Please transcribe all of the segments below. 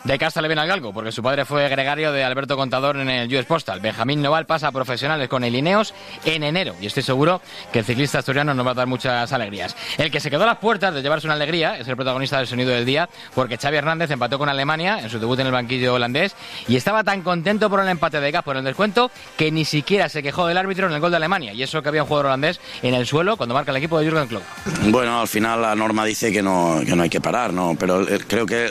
De casta le viene al galgo, porque su padre fue gregario de Alberto Contador en el US Postal. Benjamín Noval pasa a profesionales con el Ineos en enero y estoy seguro que el ciclista asturiano nos va a dar muchas alegrías. El que se quedó a las puertas de llevarse una alegría es el protagonista del Sonido del Día, porque Xavi Hernández empató con Alemania en su debut en el banquillo holandés y estaba tan contento por el empate de Gas por el descuento que ni siquiera se quejó del árbitro en el gol de Alemania, y eso que había un jugador holandés en el suelo cuando marca el equipo de Jürgen Klopp. Bueno, al final la norma dice que no hay que parar, ¿no? Pero creo que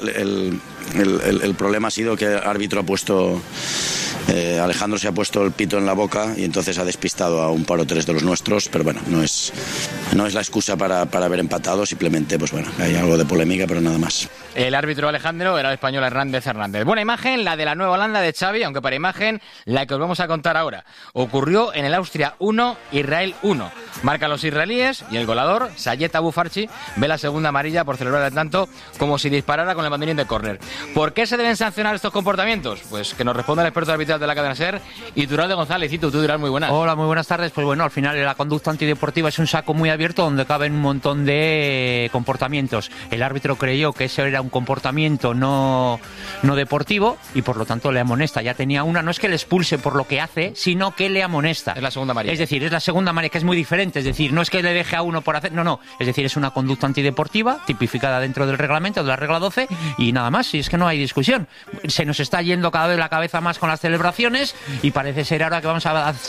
el problema ha sido que el árbitro ha puesto, Alejandro se ha puesto el pito en la boca y entonces ha despistado a un par o tres de los nuestros, pero bueno, no es la excusa para haber empatado, simplemente pues bueno, hay algo de polémica, pero nada más. El árbitro Alejandro era el español Hernández. Buena imagen la de la Nueva Holanda de Xavi, aunque para imagen la que os vamos a contar ahora. Ocurrió en el Austria 1, Israel 1. Marca los israelíes y el goleador, Sayed Abu Farchi, ve la segunda amarilla por celebrar el tanto como si disparara con el banderín de córner. ¿Por qué se deben sancionar estos comportamientos? Pues que nos responda el experto arbitral de la cadena SER, Iturralde González. Y tú dirás, muy buenas. Hola, muy buenas tardes. Pues bueno, al final la conducta antideportiva es un saco muy abierto donde caben un montón de comportamientos. El árbitro creyó que ese era un comportamiento no deportivo y por lo tanto le amonesta. Ya tenía una, no es que le expulse por lo que hace, sino que le amonesta. Es la segunda amarilla. Es decir, es la segunda amarilla, que es muy diferente. Es decir, no es que le deje a uno por hacer, no. Es decir, es una conducta antideportiva tipificada dentro del reglamento, de la regla 12, y nada más. Y es que no hay discusión. Se nos está yendo cada vez la cabeza más con las celebraciones y parece ser ahora que vamos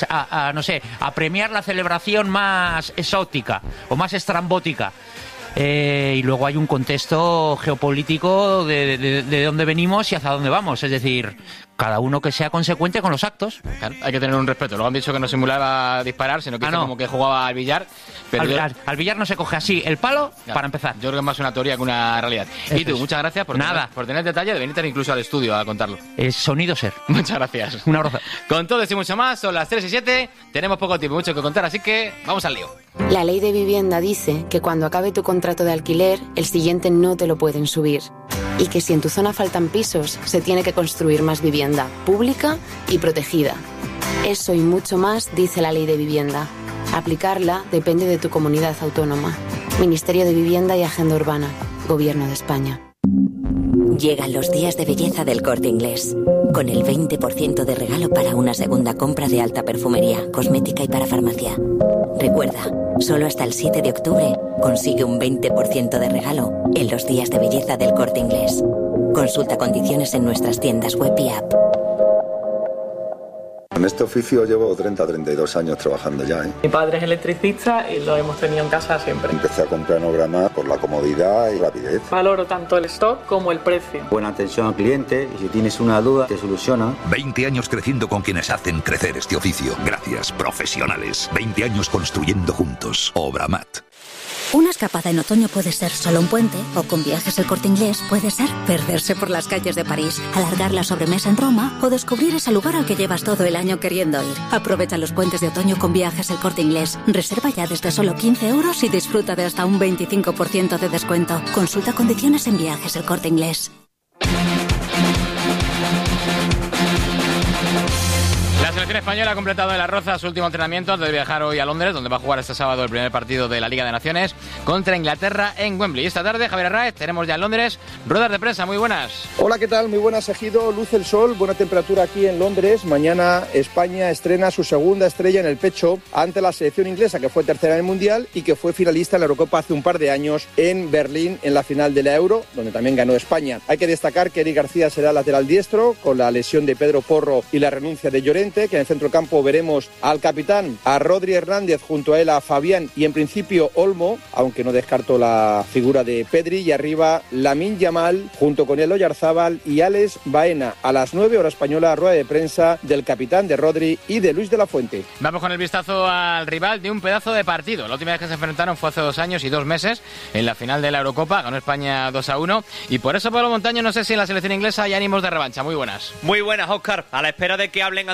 a premiar la celebración más exótica o más estrambótica. Y luego hay un contexto geopolítico de dónde venimos y hacia dónde vamos. Es decir, cada uno que sea consecuente con los actos. Claro, hay que tener un respeto. Luego han dicho que no simulaba disparar, sino que hizo como que jugaba al billar. Pero al billar no se coge así el palo, ya, para empezar. Yo creo que es más una teoría que una realidad. Y tú, muchas gracias por tener el detalle de venirte incluso al estudio a contarlo. Es Sonido SER. Muchas gracias. Un abrazo. Con todo y mucho más, son las 3:07, tenemos poco tiempo, mucho que contar, así que vamos al lío. La ley de vivienda dice que cuando acabe tu contrato de alquiler, el siguiente no te lo pueden subir. Y que si en tu zona faltan pisos, se tiene que construir más vivienda pública y protegida. Eso y mucho más dice la ley de vivienda. Aplicarla depende de tu comunidad autónoma. Ministerio de Vivienda y Agenda Urbana. Gobierno de España. Llegan los días de belleza del Corte Inglés, con el 20% de regalo para una segunda compra de alta perfumería, cosmética y para farmacia. Recuerda, solo hasta el 7 de octubre consigue un 20% de regalo en los días de belleza del Corte Inglés. Consulta condiciones en nuestras tiendas web y app. En este oficio llevo 32 años trabajando ya. Mi padre es electricista y lo hemos tenido en casa siempre. Empecé a comprar en Obramar por la comodidad y rapidez. Valoro tanto el stock como el precio. Buena atención al cliente y si tienes una duda te soluciona. 20 años creciendo con quienes hacen crecer este oficio. Gracias, profesionales. 20 años construyendo juntos. Obramat. Una escapada en otoño puede ser solo un puente, o con Viajes El Corte Inglés puede ser perderse por las calles de París, alargar la sobremesa en Roma o descubrir ese lugar al que llevas todo el año queriendo ir. Aprovecha los puentes de otoño con Viajes El Corte Inglés. Reserva ya desde solo 15 € y disfruta de hasta un 25% de descuento. Consulta condiciones en Viajes El Corte Inglés. La selección española ha completado en Las Rozas su último entrenamiento antes de viajar hoy a Londres, donde va a jugar este sábado el primer partido de la Liga de Naciones contra Inglaterra en Wembley. Y esta tarde, Javier Arraez, tenemos ya en Londres ruedas de prensa. Muy buenas. Hola, ¿qué tal? Muy buenas, Ejido. Luce el sol, buena temperatura aquí en Londres. Mañana España estrena su segunda estrella en el pecho ante la selección inglesa, que fue tercera en el Mundial y que fue finalista en la Eurocopa hace un par de años en Berlín, en la final de la Euro, donde también ganó España. Hay que destacar que Eric García será lateral diestro, con la lesión de Pedro Porro y la renuncia de Llorente, que en el centro campo veremos al capitán, a Rodri Hernández, junto a él a Fabián y en principio Olmo, aunque no descarto la figura de Pedri, y arriba Lamine Yamal, junto con el Oyarzábal y Alex Baena. A las 9 hora española, rueda de prensa del capitán, de Rodri y de Luis de la Fuente. Vamos con el vistazo al rival de un pedazo de partido. La última vez que se enfrentaron fue hace 2 años y 2 meses, en la final de la Eurocopa, ganó España 2-1, y por eso, Pablo Montaño, no sé si en la selección inglesa hay ánimos de revancha. Muy buenas. Muy buenas, Óscar, a la espera de que hablen ante los medios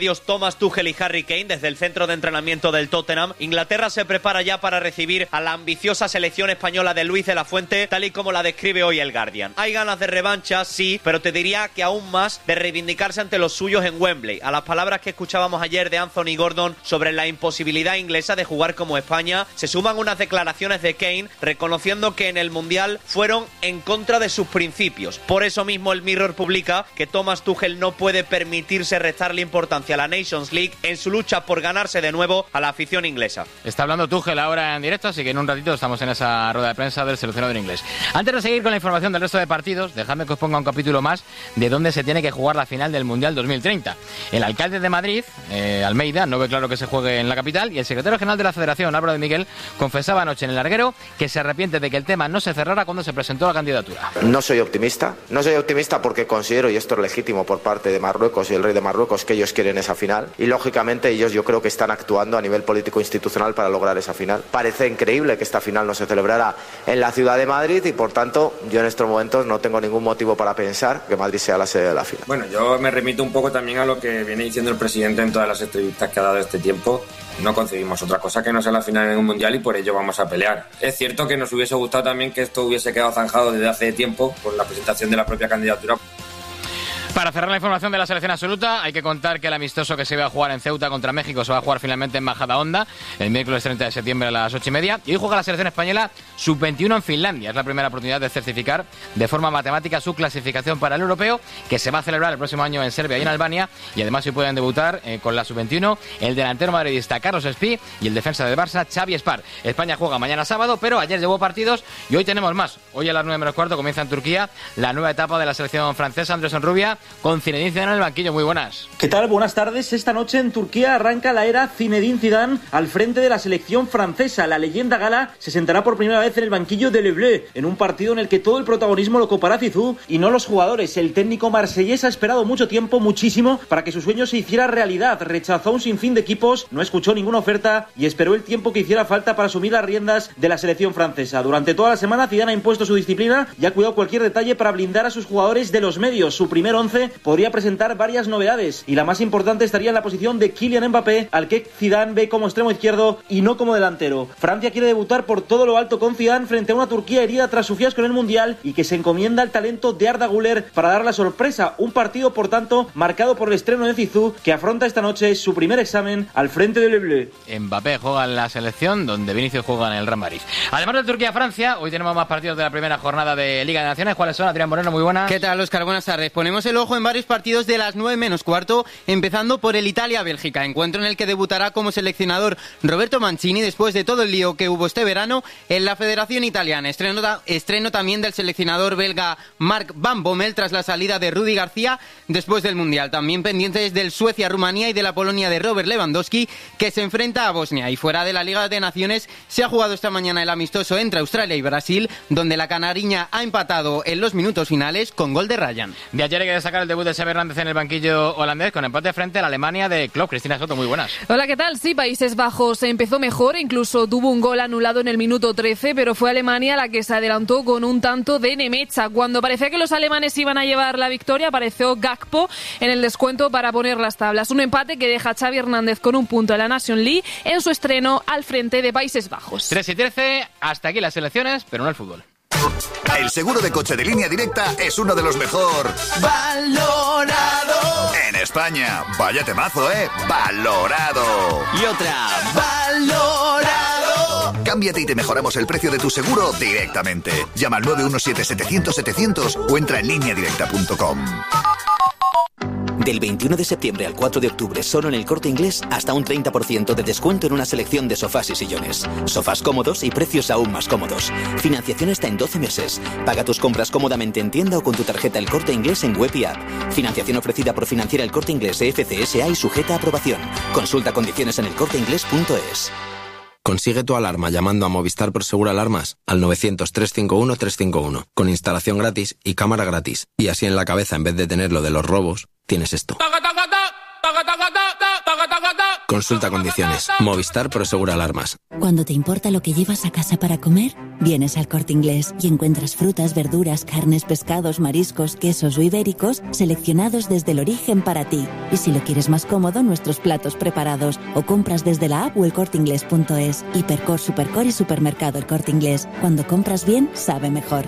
horarios Thomas Tuchel y Harry Kane desde el centro de entrenamiento del Tottenham, Inglaterra se prepara ya para recibir a la ambiciosa selección española de Luis de la Fuente, tal y como la describe hoy el Guardian. Hay ganas de revancha, sí, pero te diría que aún más de reivindicarse ante los suyos en Wembley. A las palabras que escuchábamos ayer de Anthony Gordon sobre la imposibilidad inglesa de jugar como España, se suman unas declaraciones de Kane reconociendo que en el Mundial fueron en contra de sus principios. Por eso mismo el Mirror publica que Thomas Tuchel no puede permitirse restarle importancia a la Nations League en su lucha por ganarse de nuevo a la afición inglesa. Está hablando Tuchel ahora en directo, así que en un ratito estamos en esa rueda de prensa del seleccionador inglés. Antes de seguir con la información del resto de partidos, dejadme que os ponga un capítulo más de dónde se tiene que jugar la final del Mundial 2030. El alcalde de Madrid, Almeida, no ve claro que se juegue en la capital, y el secretario general de la Federación, Álvaro de Miguel, confesaba anoche en el larguero que se arrepiente de que el tema no se cerrara cuando se presentó la candidatura. No soy optimista porque considero, y esto es legítimo por parte de Marruecos y el rey de Marruecos, que ellos quieren esa final, y lógicamente ellos yo creo que están actuando a nivel político institucional para lograr esa final. Parece increíble que esta final no se celebrara en la ciudad de Madrid y por tanto yo en estos momentos no tengo ningún motivo para pensar que Madrid sea la sede de la final. Bueno, yo me remito un poco también a lo que viene diciendo el presidente en todas las entrevistas que ha dado este tiempo. No conseguimos otra cosa que no sea la final en un mundial y por ello vamos a pelear. Es cierto que nos hubiese gustado también que esto hubiese quedado zanjado desde hace tiempo por la presentación de la propia candidatura. Para cerrar la información de la selección absoluta, hay que contar que el amistoso que se iba a jugar en Ceuta contra México se va a jugar finalmente en Majadahonda el miércoles 30 de septiembre a las 8:30. Y hoy juega la selección española sub-21 en Finlandia. Es la primera oportunidad de certificar de forma matemática su clasificación para el europeo, que se va a celebrar el próximo año en Serbia y en Albania. Y además hoy pueden debutar con la sub-21 el delantero madridista Carlos Espí y el defensa del Barça Xavi Espar. España juega mañana sábado, pero ayer llevó partidos y hoy tenemos más. Hoy a las 9:15 comienza en Turquía la nueva etapa de la selección francesa. Anderson Rubia con Zinedine Zidane en el banquillo. Muy buenas. ¿Qué tal? Buenas tardes. Esta noche en Turquía arranca la era Zinedine Zidane al frente de la selección francesa. La leyenda gala se sentará por primera vez en el banquillo de Le Bleu, en un partido en el que todo el protagonismo lo copará Zizou y no los jugadores. El técnico marsellés ha esperado mucho tiempo, muchísimo, para que su sueño se hiciera realidad. Rechazó un sinfín de equipos, no escuchó ninguna oferta y esperó el tiempo que hiciera falta para asumir las riendas de la selección francesa. Durante toda la semana Zidane ha impuesto su disciplina y ha cuidado cualquier detalle para blindar a sus jugadores de los medios. Su primer 11 podría presentar varias novedades y la más importante estaría en la posición de Kylian Mbappé, al que Zidane ve como extremo izquierdo y no como delantero. Francia quiere debutar por todo lo alto con Zidane frente a una Turquía herida tras su fiasco en el Mundial y que se encomienda al talento de Arda Güler para dar la sorpresa. Un partido, por tanto, marcado por el estreno de Zizou, que afronta esta noche su primer examen al frente del Le Bleu. Mbappé juega en la selección, donde Vinicius juega en el Real Madrid. Además de Turquía-Francia, hoy tenemos más partidos de la primera jornada de Liga de Naciones. ¿Cuáles son? Adrián Moreno, muy buenas. ¿Qué tal, Óscar? Buenas tardes. Ponemos el ojo en varios partidos de las 9:15, empezando por el Italia-Bélgica, encuentro en el que debutará como seleccionador Roberto Mancini después de todo el lío que hubo este verano en la Federación Italiana. Estreno también del seleccionador belga Mark Van Bommel tras la salida de Rudi García después del Mundial. También pendientes del Suecia-Rumanía y de la Polonia de Robert Lewandowski, que se enfrenta a Bosnia. Y fuera de la Liga de Naciones se ha jugado esta mañana el amistoso entre Australia y Brasil, donde la canariña ha empatado en los minutos finales con gol de Ryan. De ayer hay que destacar el debut de Xavi Hernández en el banquillo holandés con empate frente a la Alemania de Klopp. Cristina Soto, muy buenas. Hola, ¿qué tal? Sí, Países Bajos empezó mejor, incluso tuvo un gol anulado en el minuto 13, pero fue Alemania la que se adelantó con un tanto de Nemecha. Cuando parecía que los alemanes iban a llevar la victoria, apareció Gakpo en el descuento para poner las tablas. Un empate que deja a Xavi Hernández con un punto en la Nation League en su estreno al frente de Países Bajos. 3:13, hasta aquí las selecciones, pero no el fútbol. El seguro de coche de Línea Directa es uno de los mejor valorado en España. Vaya temazo, valorado. Y otra, valorado. Cámbiate y te mejoramos el precio de tu seguro directamente. Llama al 917-700-700 o entra en lineadirecta.com. Del 21 de septiembre al 4 de octubre, solo en El Corte Inglés, hasta un 30% de descuento en una selección de sofás y sillones. Sofás cómodos y precios aún más cómodos. Financiación hasta en 12 meses. Paga tus compras cómodamente en tienda o con tu tarjeta El Corte Inglés en web y app. Financiación ofrecida por Financiera El Corte Inglés FCSA y sujeta a aprobación. Consulta condiciones en elcorteinglés.es. Consigue tu alarma llamando a Movistar Prosegur Alarmas al 900-351-351, con instalación gratis y cámara gratis. Y así en la cabeza, en vez de tener lo de los robos, tienes esto. Consulta condiciones. Movistar Prosegur Alarmas. Cuando te importa lo que llevas a casa para comer, vienes al Corte Inglés y encuentras frutas, verduras, carnes, pescados, mariscos, quesos o ibéricos seleccionados desde el origen para ti. Y si lo quieres más cómodo, nuestros platos preparados. O compras desde la app o elcorteinglés.es. Hipercor, Supercor y Supermercado El Corte Inglés. Cuando compras bien, sabe mejor.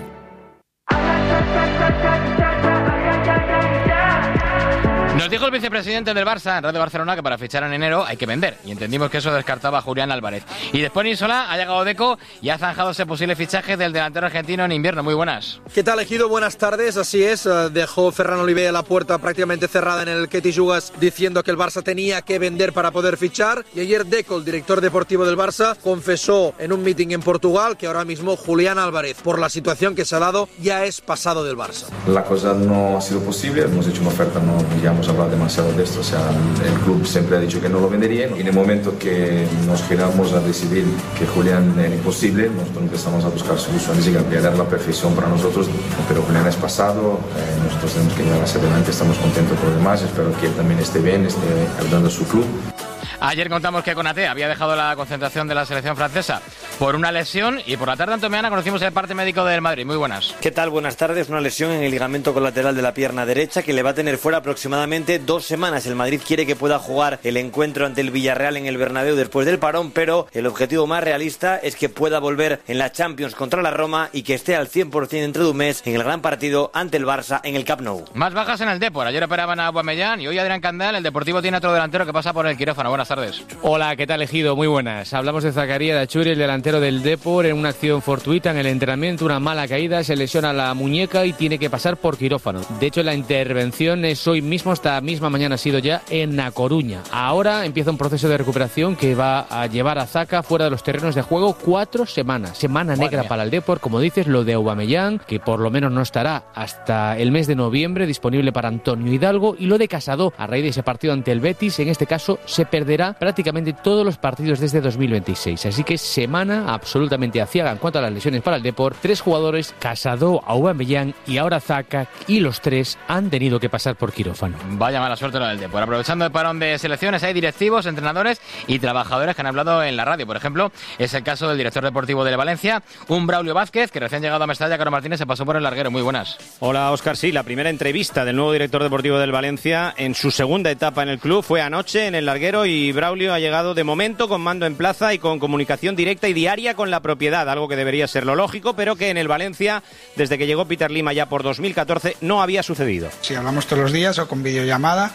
Nos dijo el vicepresidente del Barça en Radio Barcelona que para fichar en enero hay que vender, y entendimos que eso descartaba a Julián Álvarez. Y después en Isola ha llegado Deco y ha zanjado ese posible fichaje del delantero argentino en invierno. Muy buenas. ¿Qué tal, Ejido? Buenas tardes, así es. Dejó Ferran Oliver la puerta prácticamente cerrada en el Ketty Jugas diciendo que el Barça tenía que vender para poder fichar. Y ayer Deco, el director deportivo del Barça, confesó en un meeting en Portugal que ahora mismo Julián Álvarez, por la situación que se ha dado, ya es pasado del Barça. La cosa no ha sido posible, hemos hecho una oferta, no ya hemos hablado demasiado de esto, o sea, el club siempre ha dicho que no lo vendería, y en el momento que nos giramos a decidir que Julián era imposible, nosotros empezamos a buscar soluciones y cambiar la perfección para nosotros, pero Julián es pasado, nosotros tenemos que llevar hacia adelante, estamos contentos por lo demás, espero que él también esté bien, esté ayudando a su club. Ayer contamos que Konaté había dejado la concentración de la selección francesa por una lesión, y por la tarde en Tomeana conocimos el parte médico del Madrid. Muy buenas. ¿Qué tal? Buenas tardes. Una lesión en el ligamento colateral de la pierna derecha que le va a tener fuera aproximadamente 2 semanas. El Madrid quiere que pueda jugar el encuentro ante el Villarreal en el Bernabéu después del parón, pero el objetivo más realista es que pueda volver en la Champions contra la Roma y que esté al 100% dentro de un mes en el gran partido ante el Barça en el Camp Nou. Más bajas en el Depor. Ayer operaban a Aubameyang y hoy Adrián Candal. El Deportivo tiene otro delantero que pasa por el quirófano. Buenas tardes. Hola, ¿qué tal, Ejido? Muy buenas. Hablamos de Zakaria Dachuri, el delantero del Depor, en una acción fortuita en el entrenamiento, una mala caída, se lesiona la muñeca y tiene que pasar por quirófano. De hecho, la intervención es hoy mismo, esta misma mañana ha sido ya en A Coruña. Ahora empieza un proceso de recuperación que va a llevar a Zaka fuera de los terrenos de juego 4 semanas. Semana negra para el Depor, como dices, lo de Aubameyang, que por lo menos no estará hasta el mes de noviembre, disponible para Antonio Hidalgo, y lo de Casado, a raíz de ese partido ante el Betis, en este caso se perderá prácticamente todos los partidos desde 2026. Así que semana absolutamente aciaga en cuanto a las lesiones para el Depor. 3 jugadores, Casado, Aubameyang y ahora Zaka, y los 3 han tenido que pasar por quirófano. Vaya mala suerte lo del Depor. Aprovechando el parón de selecciones, hay directivos, entrenadores y trabajadores que han hablado en la radio. Por ejemplo, es el caso del director deportivo del Valencia, un Braulio Vázquez, que recién llegado a Mestalla, Caro Martínez, se pasó por el larguero. Muy buenas. Hola, Óscar. Sí, la primera entrevista del nuevo director deportivo del Valencia en su segunda etapa en el club fue anoche en el larguero, y Braulio ha llegado de momento con mando en plaza y con comunicación directa y diaria con la propiedad, algo que debería ser lo lógico, pero que en el Valencia, desde que llegó Peter Lim ya por 2014, no había sucedido. Sí, hablamos todos los días o con videollamada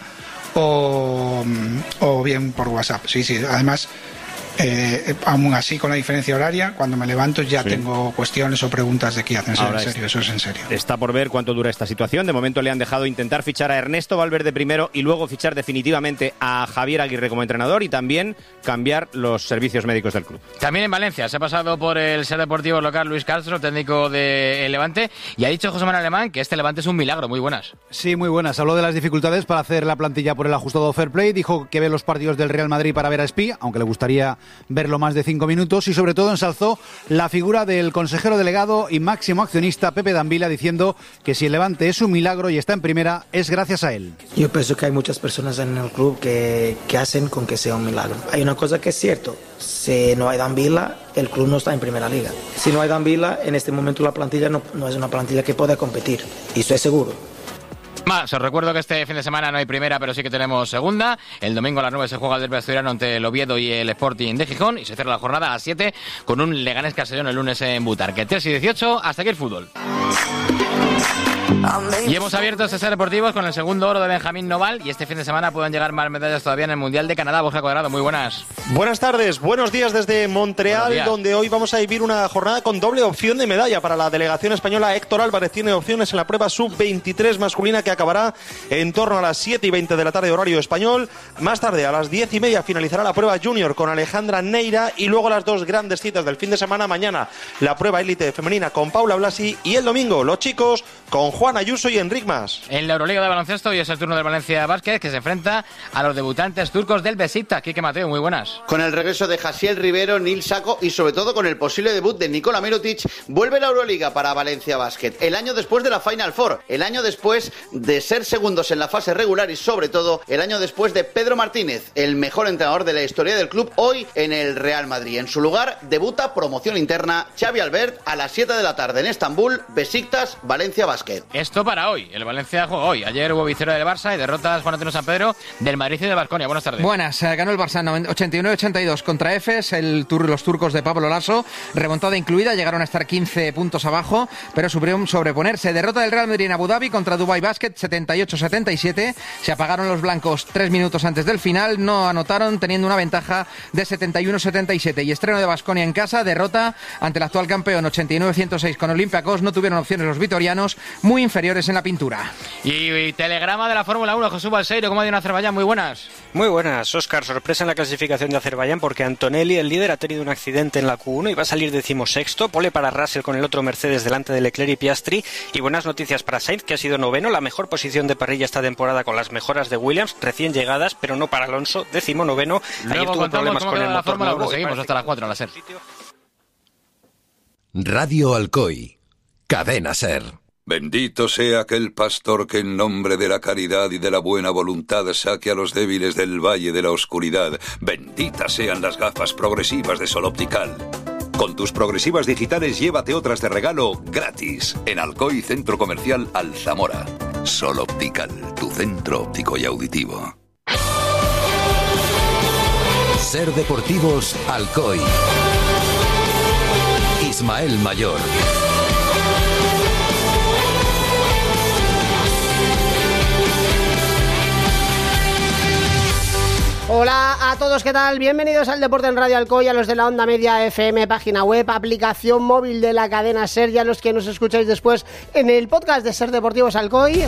o bien por WhatsApp. Sí, además, aún así con la diferencia horaria, cuando me levanto ya tengo cuestiones o preguntas de qué hacen. En serio, eso es en serio. Está por ver cuánto dura esta situación. De momento le han dejado intentar fichar a Ernesto Valverde primero y luego fichar definitivamente a Javier Aguirre como entrenador, y también cambiar los servicios médicos del club. También en Valencia se ha pasado por el ser deportivo local Luis Castro, técnico de Levante, y ha dicho José Manuel Alemán que este Levante es un milagro. Muy buenas. Sí, muy buenas. Habló de las dificultades para hacer la plantilla por el ajustado fair play. Dijo que ve los partidos del Real Madrid para ver a Espí, aunque le gustaría verlo más de 5 minutos, y sobre todo ensalzó la figura del consejero delegado y máximo accionista Pepe Dambila, diciendo que si el Levante es un milagro y está en primera es gracias a él. Yo pienso que hay muchas personas en el club que hacen con que sea un milagro. Hay una cosa que es cierto: si no hay Dambila, el club no está en primera liga. Si no hay Dambila, en este momento la plantilla no es una plantilla que pueda competir, y eso es seguro. Más, os recuerdo que este fin de semana no hay primera, pero sí que tenemos segunda. El domingo a las 9 se juega el derbi asturiano ante el Oviedo y el Sporting de Gijón, y se cierra la jornada a las 7 con un Leganés Castellón el lunes en Butarque. 3 y 18, hasta aquí el fútbol. Y hemos abierto este set deportivos con el segundo oro de Benjamín Noval, y este fin de semana pueden llegar más medallas todavía en el Mundial de Canadá. Borja Cuadrado, muy buenas. Buenas tardes, buenos días desde Montreal, donde hoy vamos a vivir una jornada con doble opción de medalla para la delegación española. Héctor Álvarez tiene opciones en la prueba sub-23 masculina, que acabará en torno a las 7:20 de la tarde horario español. Más tarde, a las 10:30, finalizará la prueba junior con Alejandra Neira, y luego las dos grandes citas del fin de semana. Mañana la prueba élite femenina con Paula Blasi, y el domingo los chicos con Juan Iván Ayuso y Enric Mas. En la Euroliga de baloncesto hoy es el turno del Valencia Basket, que se enfrenta a los debutantes turcos del Besiktas. Quique Mateo, muy buenas. Con el regreso de Jasiel Rivero, Nil Sako y sobre todo con el posible debut de Nikola Mirotic, vuelve la Euroliga para Valencia Basket. El año después de la Final Four, el año después de ser segundos en la fase regular y sobre todo el año después de Pedro Martínez, el mejor entrenador de la historia del club, hoy en el Real Madrid. En su lugar debuta promoción interna Xavi Albert a las 7 de la tarde en Estambul, Besiktas, Valencia Basket. Esto para hoy, el Valencia juega hoy. Ayer hubo victoria del Barça y derrotas Juan Antonio San Pedro del Madrid y de Baskonia. Buenas tardes. Buenas, ganó el Barça 89-82 contra Efes, los turcos de Pablo Laso, remontada incluida, llegaron a estar 15 puntos abajo, pero supieron sobreponerse. Derrota del Real Madrid en Abu Dhabi contra Dubai Basket 78-77, se apagaron los blancos 3 minutos antes del final, no anotaron teniendo una ventaja de 71-77 y estreno de Baskonia en casa, derrota ante el actual campeón 89-106 con Olympiacos, no tuvieron opciones los vitorianos, muy inferiores en la pintura. Y telegrama de la Fórmula 1, Jesús Balseiro, ¿cómo ha ido en Azerbaiyán? Muy buenas. Muy buenas, Óscar, sorpresa en la clasificación de Azerbaiyán porque Antonelli, el líder, ha tenido un accidente en la Q1 y va a salir 16º, pole para Russell con el otro Mercedes delante de Leclerc y Piastri, y buenas noticias para Sainz, que ha sido 9º, la mejor posición de parrilla esta temporada con las mejoras de Williams, recién llegadas, pero no para Alonso, 19º, ayer tuvo problemas con el motor nuevo. Seguimos hasta las 4 a la SER. Radio Alcoy, Cadena SER. Bendito sea aquel pastor que en nombre de la caridad y de la buena voluntad saque a los débiles del valle de la oscuridad. Benditas sean las gafas progresivas de Sol Optical. Con tus progresivas digitales llévate otras de regalo gratis en Alcoy Centro Comercial Alzamora. Sol Optical, tu centro óptico y auditivo. SER Deportivos Alcoy. Ismael Mayor. Hola a todos, ¿qué tal? Bienvenidos al Deporte en Radio Alcoy, a los de la Onda Media FM, página web, aplicación móvil de la cadena SER y a los que nos escucháis después en el podcast de SER Deportivos Alcoy.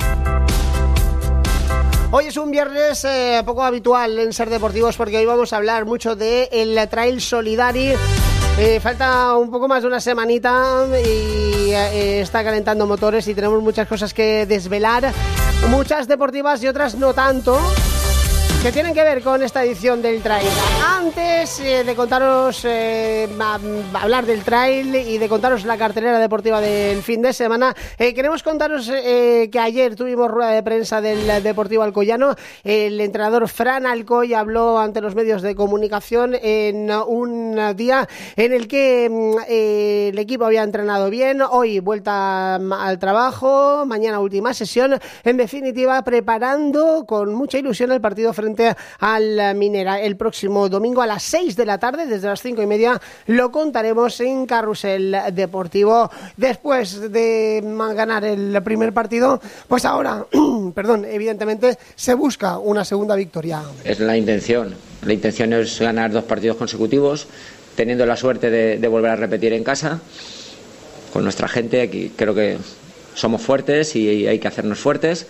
Hoy es un viernes poco habitual en SER Deportivos porque hoy vamos a hablar mucho del Trail Solidari. Falta un poco más de una semanita y está calentando motores y tenemos muchas cosas que desvelar, muchas deportivas y otras no tanto, que tienen que ver con esta edición del trail. Antes de contaros, hablar del trail y de contaros la cartelera deportiva del fin de semana, queremos contaros que ayer tuvimos rueda de prensa del Deportivo Alcoyano. El entrenador Fran Alcoy habló ante los medios de comunicación en un día en el que el equipo había entrenado bien. Hoy vuelta al trabajo, mañana última sesión, en definitiva preparando con mucha ilusión el partido frente al Minera el próximo domingo a las 6 de la tarde, desde las 5:30 lo contaremos en Carrusel Deportivo. Después de ganar el primer partido, pues ahora, evidentemente se busca una segunda victoria. Es la intención es ganar 2 partidos consecutivos, teniendo la suerte de volver a repetir en casa con nuestra gente. Aquí creo que somos fuertes y hay que hacernos fuertes.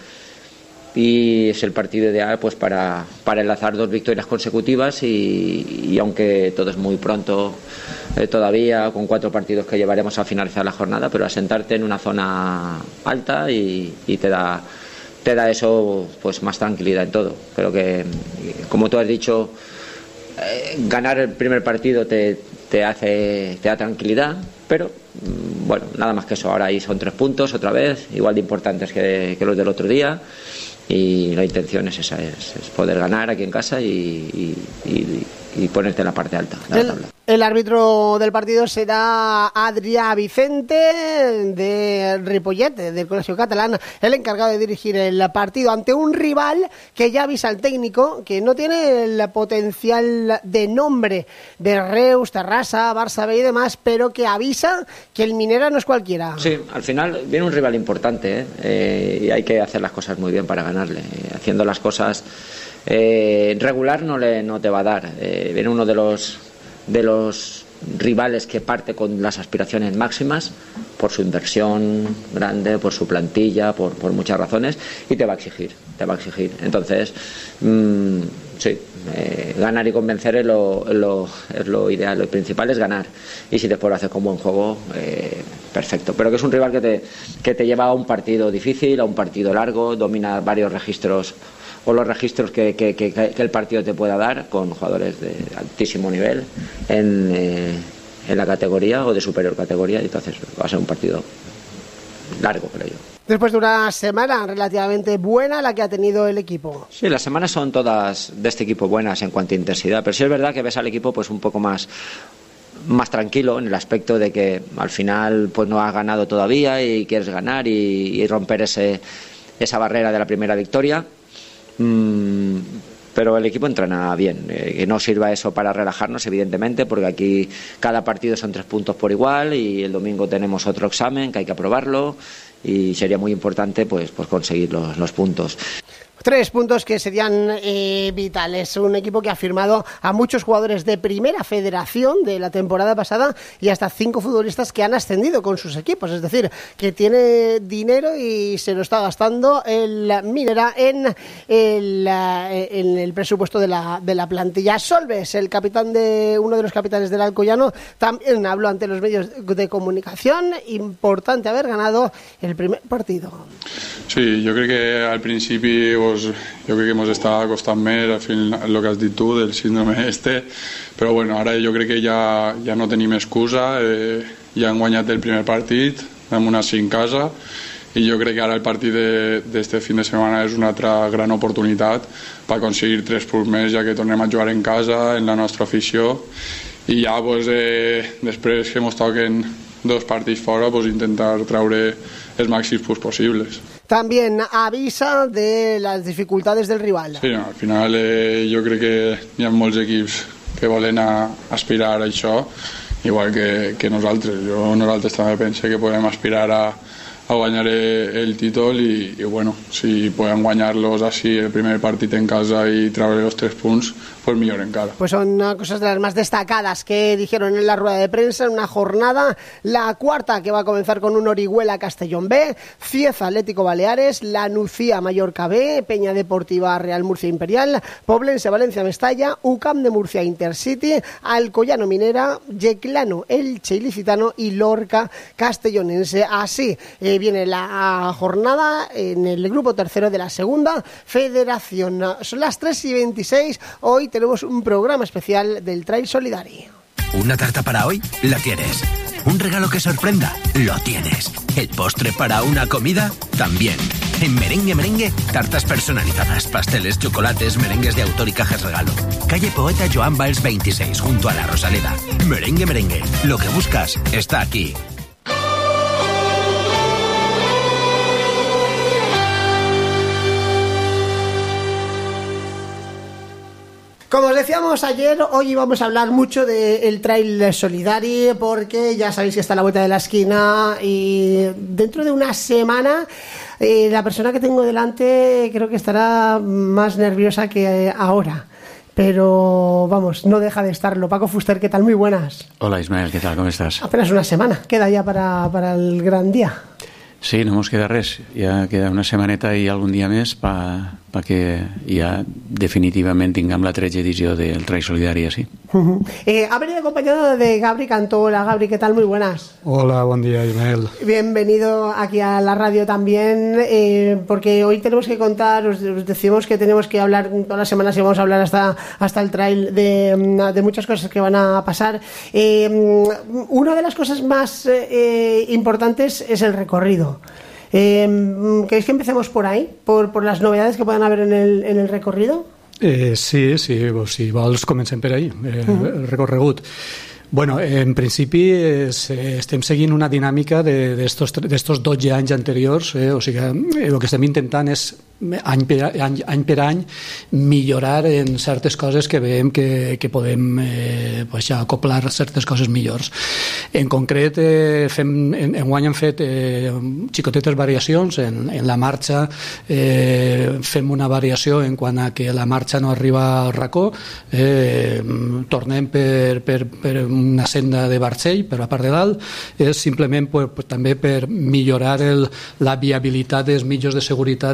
Y es el partido ideal pues para enlazar 2 victorias consecutivas y aunque todo es muy pronto todavía, con 4 partidos que llevaremos a finalizar la jornada, pero asentarte en una zona alta y te da eso pues más tranquilidad en todo. Creo que, como tú has dicho, ganar el primer partido te da tranquilidad, pero bueno, nada más que eso. Ahora ahí son 3 puntos otra vez, igual de importantes que los del otro día. Y la intención es esa, es poder ganar aquí en casa y ponerte en la parte alta de la tabla. El árbitro del partido será Adrià Vicente, de Ripollet, del Colegio Catalán, el encargado de dirigir el partido ante un rival que ya avisa al técnico que no tiene el potencial de nombre de Reus, Terrassa, Barça B y demás, pero que avisa que el Minera no es cualquiera. Sí, al final viene un rival importante, y hay que hacer las cosas muy bien para ganarle. Haciendo las cosas regular no te va a dar. Viene uno de los rivales que parte con las aspiraciones máximas por su inversión grande, por su plantilla, por muchas razones, y te va a exigir. Entonces sí, ganar y convencer es lo ideal, lo principal es ganar, y si después lo haces con buen juego, perfecto, pero que es un rival que te lleva a un partido difícil, a un partido largo, domina varios registros o los registros que el partido te pueda dar, con jugadores de altísimo nivel en la categoría o de superior categoría, y entonces va a ser un partido largo, creo yo. Después de una semana relativamente buena la que ha tenido el equipo. Sí, las semanas son todas de este equipo buenas en cuanto a intensidad, pero sí es verdad que ves al equipo pues un poco más tranquilo, en el aspecto de que al final pues no has ganado todavía y quieres ganar y romper esa barrera de la primera victoria. Pero el equipo entrena bien, que no sirva eso para relajarnos, evidentemente, porque aquí cada partido son 3 puntos por igual, y el domingo tenemos otro examen que hay que aprobarlo, y sería muy importante pues conseguir los puntos. 3 puntos que serían vitales. Un equipo que ha firmado a muchos jugadores de primera federación de la temporada pasada y hasta 5 futbolistas que han ascendido con sus equipos. Es decir, que tiene dinero y se lo está gastando el Minera en el presupuesto de la plantilla. Solves, el capitán uno de los capitanes del Alcoyano, también habló ante los medios de comunicación. Importante haber ganado el primer partido. Sí, jo crec que al principi jo crec que ens està costant més, al final, el que has dit tu del síndrome però bueno, ara jo crec que ja no tenim excusa, ja hem guanyat el primer partit, hem una 5 casa, i jo crec que ara el partit d'este fin de setmana és una altra gran oportunitat per aconseguir 3 punts més, ja que tornem a jugar en casa, en la nostra afició, i ja després que ens toquen 2 partits fora, intentar treure els màxims punts possibles. También avisa de las dificultades del rival. Sí, al final jo crec que hi ha molts equips que volen aspirar a això, igual que nosaltres. Nosaltres també pensem que podem aspirar a guanyar el títol i bueno, si podem guanyar-los així el primer partit en casa y treure los 3 punts, pues mejor encara. Pues son cosas de las más destacadas que dijeron en la rueda de prensa en una jornada, la cuarta, que va a comenzar con un Orihuela Castellón B, Cieza Atlético Baleares, La Nucía Mallorca B, Peña Deportiva Real Murcia Imperial, Poblense Valencia Mestalla, UCAM de Murcia Intercity, Alcoyano Minera, Yeclano Elche Ilicitano y Lorca Castellonense. Así viene la jornada en el grupo tercero de la segunda federación. Son las 3:26, hoy tenemos un programa especial del Trail Solidari. ¿Una tarta para hoy? La tienes. ¿Un regalo que sorprenda? Lo tienes. ¿El postre para una comida? También. En Merengue, tartas personalizadas, pasteles, chocolates, merengues de autor y cajas regalo. Calle Poeta Joan Valls 26, junto a la Rosaleda. Merengue, lo que buscas está aquí. Como os decíamos ayer, hoy íbamos a hablar mucho del Trail Solidari, porque ya sabéis que está a la vuelta de la esquina y dentro de una semana la persona que tengo delante creo que estará más nerviosa que ahora. Pero vamos, no deja de estarlo. Paco Fuster, ¿qué tal? Muy buenas. Hola Ismael, ¿qué tal? ¿Cómo estás? Apenas una semana, queda ya para el gran día. Sí, no mos queda res, ja queda una setmaneta i algun dia més perquè ja definitivament tinguem la 13ª edició del Trail Solidari, sí. Ha venido acompañado de Gabri Cantó. Hola Gabri, ¿qué tal? Muy buenas. Hola, buen día Ismael. Bienvenido aquí a la radio también, porque hoy tenemos que contar, os decimos que tenemos que hablar todas las semanas y vamos a hablar hasta el trail de muchas cosas que van a pasar. Una de las cosas más importantes es el recorrido. ¿Queréis que empecemos por ahí? ¿Por las novedades que puedan haber en el recorrido? Sí, si vols comencem per ahí, el recorregut. Bueno, en principi estem seguint una dinàmica d'estos 12 anys anteriors, o sigui, el que estem intentant és any per any millorar en certes coses que veiem que podem ja acoplar certes coses millors. En concret, enguany hem fet xicotetes variacions en la marxa. Fem una variació en quant a que la marxa no arriba al racó, tornem per una senda de Barcell, per la part de dalt. És simplement també per millorar la viabilitat dels mitjos de seguretat que van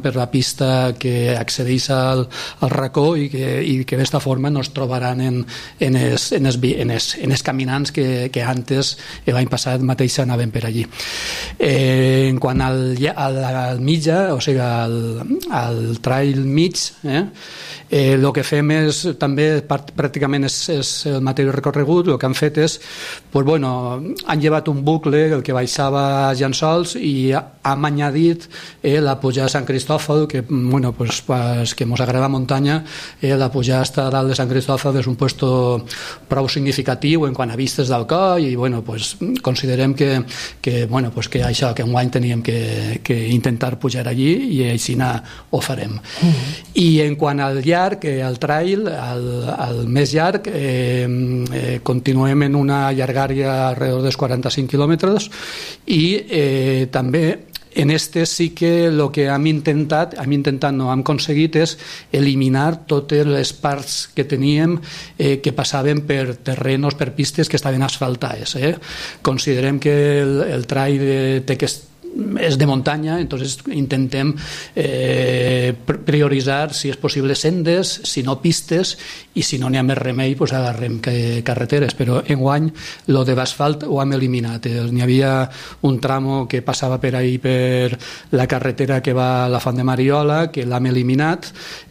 per la pista que accedeix al racó i que d'esta forma nos trobaran en els caminants que antes, l'any passat mateix anaven per allí. En quant al mitja, o sigui al trail mig, el que fem és també pràcticament és el mateix recorregut. El que han fet és han llevat un bucle el que baixava a Llençols i hem añadit la pujada a Sant Cristòfol, que que mos agrada muntanya, la pujada hasta dalt de Sant Cristòfol és un puesto prou significatiu en quant a vistes del coll i considerem que això, que enguany teníem que intentar pujar allí i així ho farem. I en quant al llarg, al trail, al més llarg, continuem en una llargària alrededor dels 45 quilòmetres i també en sí que el que hem aconseguit és eliminar totes les parts que teníem que passaven per terrenos, per pistes que estaven asfaltades. Considerem que el trail és de muntanya, entonces intentem prioritzar, si és possible, sendes, si no pistes, i si no n'hi ha més remei, agarrem carreteres. Però enguany lo de l'asfalt ho hem eliminat. N'hi havia un tramo que passava per ahí per la carretera que va a la Font de Mariola, que l'hem eliminat,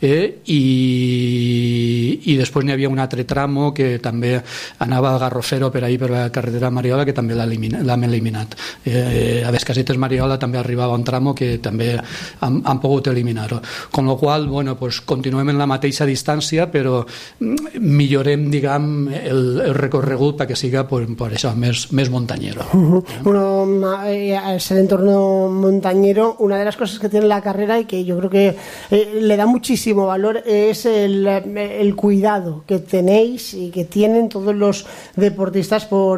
i després n'hi havia un altre tramo que també anava al Garrofero per ahí per la carretera Mariola, que també l'hem eliminat. A les casetes Mariola també arribava un tramo que també han pogut eliminar-ho. Con lo qual, continuem en la mateixa distància, però millorem, el recorregut perquè siga por això, més montañero. Al ser entorno montañero, una de las cosas que tiene la carrera y que yo creo que le da muchísimo valor es el cuidado que tenéis y que tienen todos los deportistas por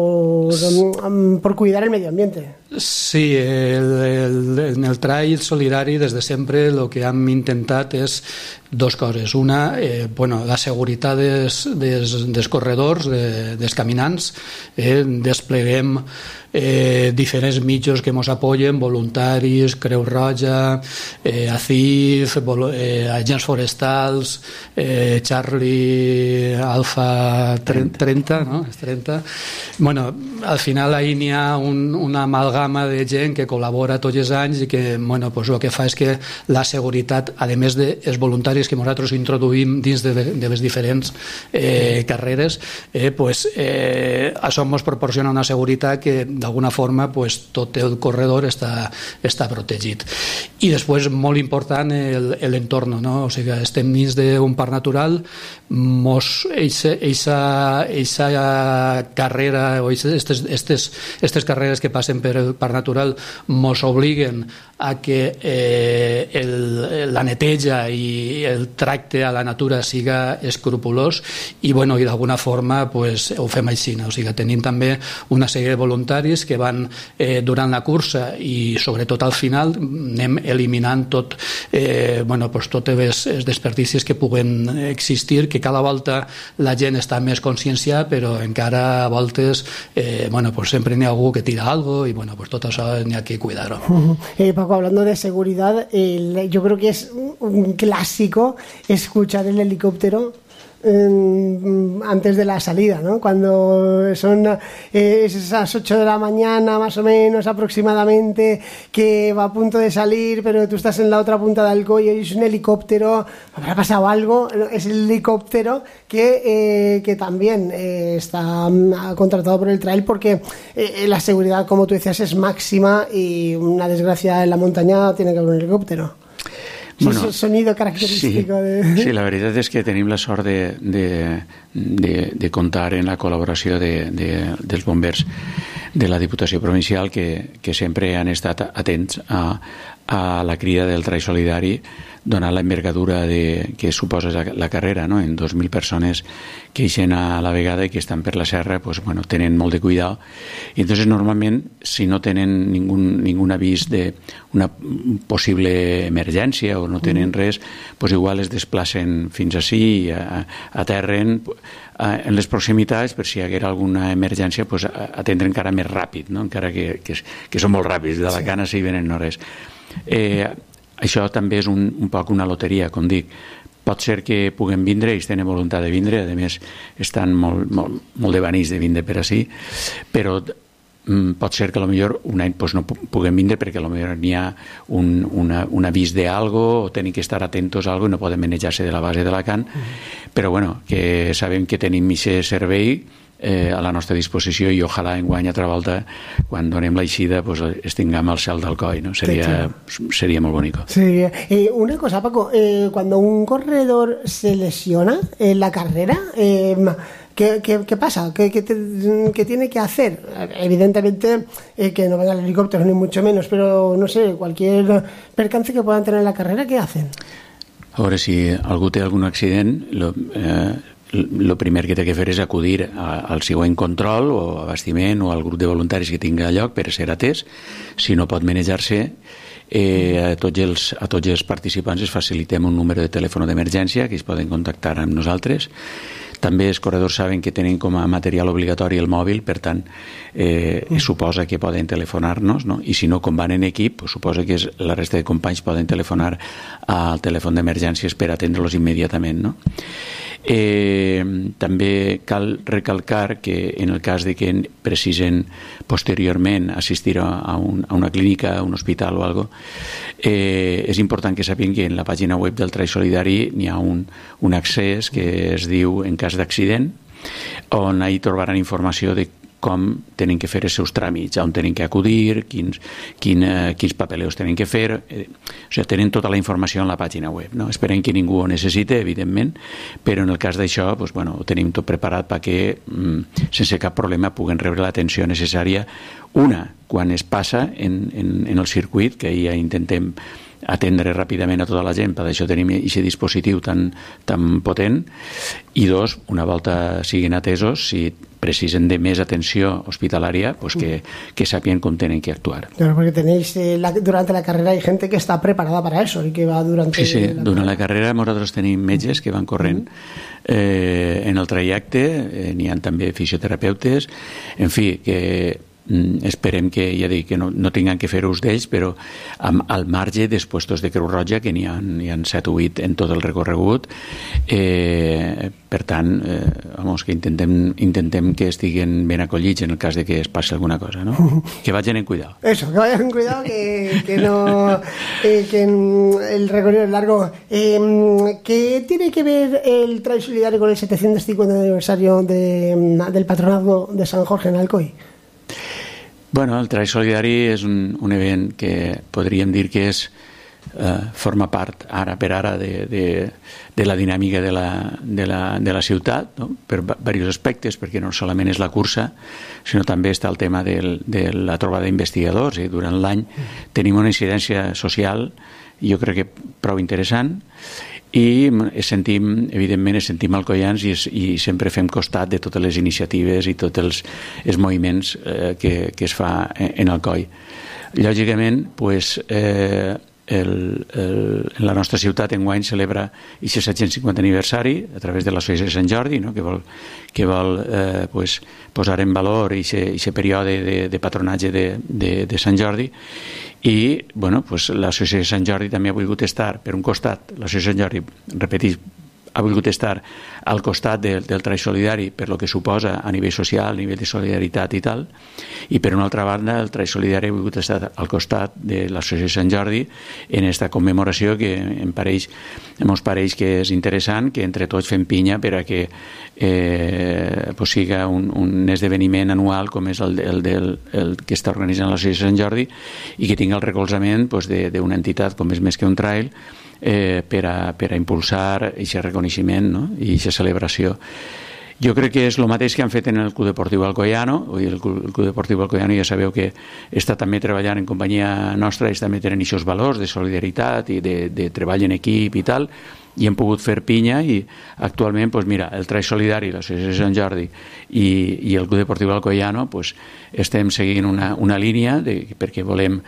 cuidar el medio ambiente. Sí, en el trail solidari des de sempre el que hem intentat és dues coses. Una, la seguretat dels corredors, dels caminants. Despleguem diferents mitjos que ens apoyen, voluntaris, Creu Roja, ACIF, agents forestals, Charlie Alfa 30, no? És 30. Al final ahí n'hi ha una amalgama de gent que col·labora tots els anys i que el que fa és que la seguretat, a més dels voluntaris que nosaltres introduïm dins de les diferents carreres, això ens proporciona una seguretat que d'alguna forma tot el corredor està protegit. I després, molt important, l'entorn, no? O sigui, estem dins d'un parc natural, eixa carrera o aquestes carreres que passen per el parc natural mos obliguen a que la neteja i el tracte a la natura siga escrupolós i d'alguna forma ho fem així. O sigui, tenim també una sèrie de voluntaris que van durant la cursa i sobretot al final anem eliminant tots els desperdicis que puguen existir, que cada volta la gent està més conscienciada, però encara a voltes sempre n'hi ha algú que tira algo i tot això n'hi ha que cuidar-ho. Paco, hablando de seguridad, yo creo que es un clásico escuchar el helicóptero antes de la salida, ¿no? Cuando son esas 8 de la mañana más o menos aproximadamente, que va a punto de salir, pero tú estás en la otra punta del coll y es un helicóptero, habrá pasado algo. Es el helicóptero que también está contratado por el trail, porque la seguridad, como tú decías, es máxima y una desgracia en la montaña tiene que haber un helicóptero. Bueno, sonido característico sí, la veritat és que tenim la sort de comptar en la col·laboració dels bombers de la Diputació Provincial que sempre han estat atents a la crida del Trail Solidari, donant la envergadura que suposa la carrera, no? En 2.000 persones que ixen a la vegada i que estan per la serra, tenen molt de cuidado. I entonces normalment, si no tenen ningún avís d'una possible emergència o no tenen res, igual es desplacen fins ací, aterren en les proximitats, per si hi haguera alguna emergència, atendre encara més ràpid, no? Encara que són molt ràpids, de la cana si venen hores. això també és un poc una loteria, com dic. Pot ser que puguem vindre, ells tenen voluntat de vindre, a més estan molt devanits de vindre per ací, però pot ser que potser un any no puguem vindre perquè potser n'hi ha un avís d'algo o tenim que estar atentos a algo i no podem manejar-se de la base d'Alacant, però bueno, que sabem que tenim aquest servei a la nostra disposició i ojalà enguany altra volta quan donem l'eixida es tinguem al cel d'Alcoi, ¿no? Sería muy bonito. Sí. Una cosa, Paco, cuando un corredor se lesiona en la carrera, ¿qué pasa? ¿Qué tiene que hacer? Evidentemente que no venga el helicóptero ni mucho menos, pero no sé, cualquier percance que puedan tener en la carrera, ¿qué hacen? Ahora, si algú té algun accident, el primer que té que fer és acudir al següent control o abastiment o al grup de voluntaris que tingui lloc per ser atès. Si no pot manejar-se, a tots els participants els facilitem un número de telèfon d'emergència que es poden contactar amb nosaltres. També els corredors saben que tenen com a material obligatori el mòbil, per tant suposa que poden telefonar-nos, no? I si no, com van en equip, suposa que la resta de companys poden telefonar al telèfon d'emergències per atendre-los immediatament, no? També cal recalcar que en el cas de que precisen posteriorment assistir a una clínica, a un hospital o algo, és important que sàpiguen que en la pàgina web del Trai Solidari n'hi ha un accés que es diu en cas d'accident, on ahí trobaran informació de com tenen que fer els seus tràmits, on tenen que acudir, quins papeleos tenen que fer, o sigui, tenen tota la informació en la pàgina web, no? Esperem que ningú ho necessite, evidentment, però en el cas d'això ho tenim tot preparat perquè sense cap problema puguen rebre l'atenció necessària, quan es passa en el circuit, que ja intentem atendre ràpidament a tota la gent, per això tenim aquest dispositiu tan potent, i una volta siguin atesos, si precisen de més atenció hospitalària, que sàpiguen com tenen que actuar. Claro, porque tenéis, durante la carrera hay gente que está preparada para eso y que va durante... Sí, durant la carrera nosaltres tenim metges que van corrent en el trajecte, n'hi ha també fisioterapeutes, en fi, que esperem que, ja dic, que no tinguin que fer ús d'ells, però al marge dels puestos de Creu Roja, que n'hi ha 7 o 8 en tot el recorregut, per tant, que intentem que estiguin ben acollits en el cas de que es passi alguna cosa, no? Que vagin en cuidado. Eso, que vayan en cuidado, que no... que el recorrido es largo. ¿Qué tiene que ver el Trai Solidari con el 750 aniversario del patronazgo de Sant Jorge en Alcoi? Bueno, el Trai Solidari és un event que podríem dir que forma part ara per ara de la dinàmica de la ciutat, no? Per diversos aspectes, perquè no solament és la cursa, sinó també està el tema de la trobada d'investigadors, i durant l'any tenim una incidència social, jo crec que prou interessant, i evidentment sentim alcoians i sempre fem costat de totes les iniciatives i tots els moviments que es fa en Alcoi. Lògicament, la nostra ciutat enguany celebra aquest 750 aniversari a través de l'Associació de Sant Jordi, no? que vol posar en valor aquest període de patronatge de Sant Jordi, i l'Associació de Sant Jordi també ha volgut estar, per un costat, l'Associació de Sant Jordi, repeteix, ha volgut estar al costat del Trai Solidari per lo que suposa a nivell social, a nivell de solidaritat i tal, i per una altra banda el Trai Solidari ha volgut estar al costat de l'Associació de Sant Jordi en aquesta commemoració que ens pareix que és interessant, que entre tots fem pinya per a que siga un esdeveniment anual com és el que està organitzant l'Associació de Sant Jordi i que tingui el recolzament d'una entitat com és Més que un Trail per a impulsar aquest reconeixement, no? I aquesta celebració. Jo crec que és el mateix que han fet en el Club Deportiu Alcoiano. El Club Deportiu Alcoiano ja sabeu que està també treballant en companyia nostra, ells també tenen aquests valors de solidaritat i de treball en equip i tal, i hem pogut fer pinya, i actualment el Trai Solidari, l'Associació de Sant Jordi i el Club Deportiu Alcoiano estem seguint una línia perquè volem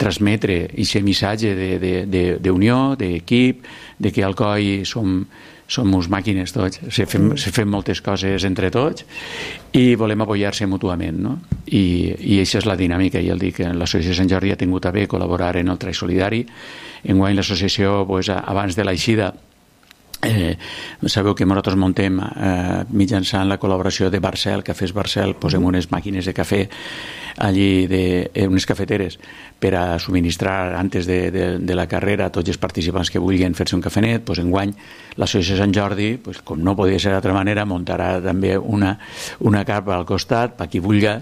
transmetre aquest missatge d'unió, d'equip, de que Alcoi som som uns màquines tots, se fem moltes coses entre tots i volem apoyar-se mútuament, no? I això és la dinàmica, i el dic, l'associació Sant Jordi ha tingut a bé col·laborar en el Trail Solidari. Enguany l'associació, abans de l'eixida, sabeu que nosaltres muntem mitjançant la col·laboració de Barcel, Cafès Barcel, posem unes màquines de cafè allí, unes cafeteres per a subministrar antes de la carrera a tots els participants que vulguin fer-se un cafenet. Enguany l'associació Sant Jordi, com no podia ser d'altra manera, muntarà també una carpa al costat per qui vulgui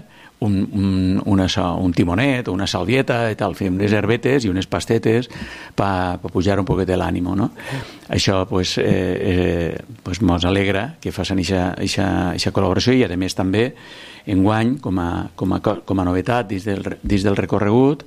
un timonet o una salvieta i tal, fem unes herbetes i unes pastetes per pujar un poquet l'ànimo, no? Això mos alegra que facin aquesta col·laboració, i a més també enguany com a novetat dins del recorregut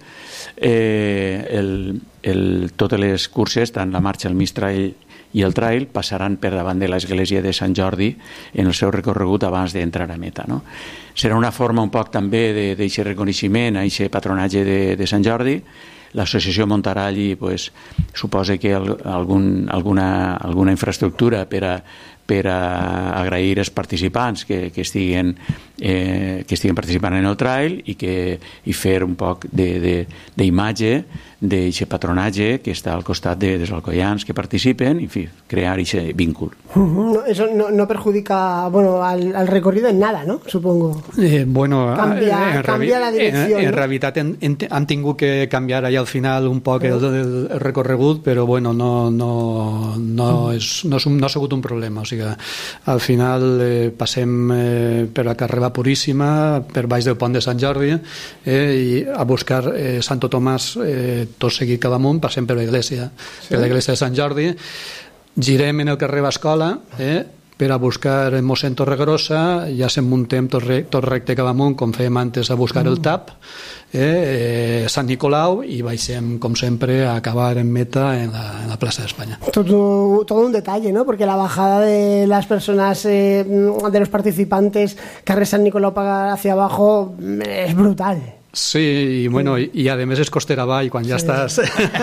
totes les curses, tant la marxa, el Mistral i el trail, passaran per davant de l'església de Sant Jordi en el seu recorregut abans d'entrar a meta, no? Serà una forma un poc també d'aquest reconeixement, d'aquest patronatge de Sant Jordi. L'associació muntarà allí, suposa que alguna infraestructura per a agrair als participants que estiguin participant en el trail i fer un poc d'imatge d'aquest patronatge que està al costat dels alcoians que participen, i crear aquest vínculo. Eso no perjudica al recorrido en nada, ¿no? Supongo. Cambia la direcció. En realitat han tingut que canviar allà al final un poc el recorregut, però no ha sigut un problema. O sigui, al final passem per la carrera Puríssima, per baix del pont de Sant Jordi, i a buscar Santo Tomàs, tot seguit cap amunt, passem per l'església, per l'església de Sant Jordi, girem en el carrer Bascola, per a buscar mossèn Torregrossa, ja se'n muntem tot recte cap amunt, com fèiem antes a buscar el TAP, Sant Nicolau, i baixem, com sempre, a acabar en meta en la plaça d'Espanya. Todo un detalle, ¿no? Porque la bajada de las personas, de los participantes, carrer Sant Nicolau hacia abajo, es brutal. Sí, i a més és costera avall, quan ja estàs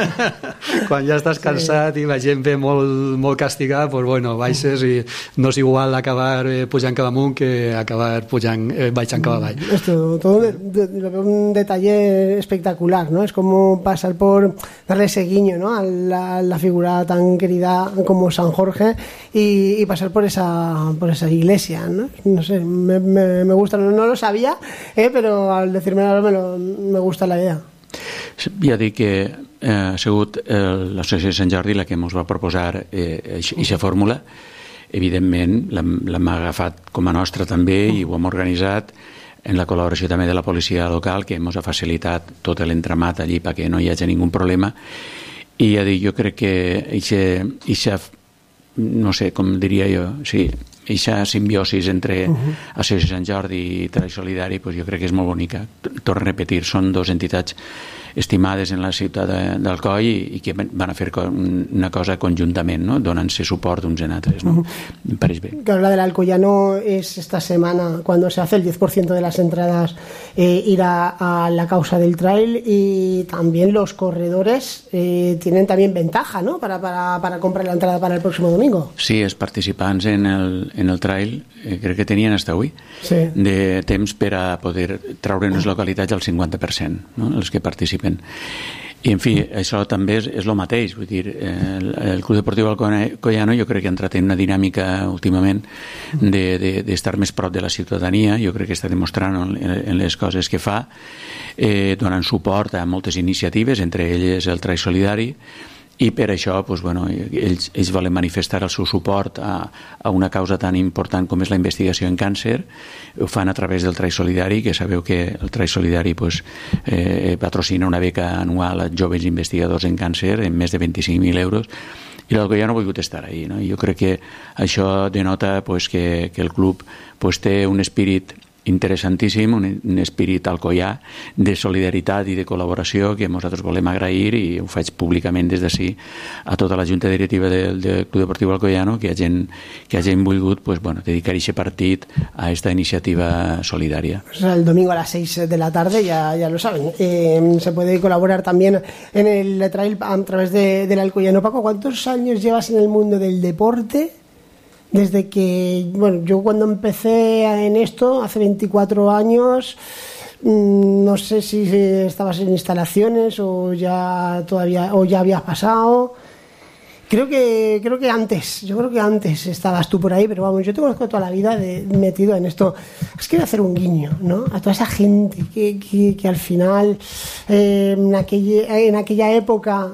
cansat i la gent ve molt castigada, baixes, i no és igual acabar pujant cap amunt que acabar baixant cap avall. Todo un detalle espectacular, ¿no? Es como pasar por darle ese guiño, ¿no? a la figura tan querida como San Jorge, y pasar por esa iglesia, ¿no? No sé, me gusta, no lo sabía, pero al decirme ahora me gusta la idea. Ja dic que ha sigut l'associació de Sant Jordi la que ens va proposar aquesta fórmula. Evidentment l'hem agafat com a nostra també, i ho hem organitzat en la col·laboració també de la policia local, que ens ha facilitat tot l'entramat allí perquè no hi hagi ningú problema. I ja dic, jo crec que aquesta, no sé com diria jo, sí, aquesta simbiosis entre Associació Sant Jordi i Trail Solidari, jo crec que és molt bonica. Torno a repetir, són dues entitats estimades en la ciutat d'Alcoi i que van a fer una cosa conjuntament, ¿no? Donant-se suport uns en altres, ¿no? Me pareix bé. Claro, la del Alcoyano es esta semana, cuando se hace el 10% de las entradas irá a la causa del trail, y también los corredores tienen también ventaja, ¿no? Para comprar la entrada para el próximo domingo. Sí, els participants en el trail crec que tenien fins avui de temps per a poder treure unes localitats al 50%, no? Els que participen. I, en fi, això també és el mateix. Vull dir, el Club Deportiu Alcoyano jo crec que ha entrat en una dinàmica últimament d'estar més prop de la ciutadania. Jo crec que està demostrant en les coses que fa, donant suport a moltes iniciatives, entre elles el Trail Solidari, i per això ells volen manifestar el seu suport a una causa tan important com és la investigació en càncer. Ho fan a través del Trail Solidari, que sabeu que el Trail Solidari patrocina una beca anual a joves investigadors en càncer en més de 25.000 euros, i l'Alcoyano ha volgut estar ahí, no? Jo crec que això denota que el club té un espírit interessantíssim, un espírit alcoià de solidaritat i de col·laboració que nosaltres volem agrair, i ho faig públicament des d'ací a tota la junta directiva del Club Deportiu Alcoyano, que hagin volgut dedicar aquest partit a aquesta iniciativa solidària. El domingo a las 6 de la tarde, ya lo saben, se puede colaborar también en el trail a través del Alcoyano. Paco, ¿cuántos años llevas en el mundo del deporte? desde que, bueno, yo cuando empecé en esto, hace 24 años, no sé si estabas en instalaciones o ya habías pasado. Creo que antes estabas tú por ahí, pero vamos, yo te conozco toda la vida metido en esto. Es que quiero hacer un guiño, ¿no? A toda esa gente que al final, en aquella época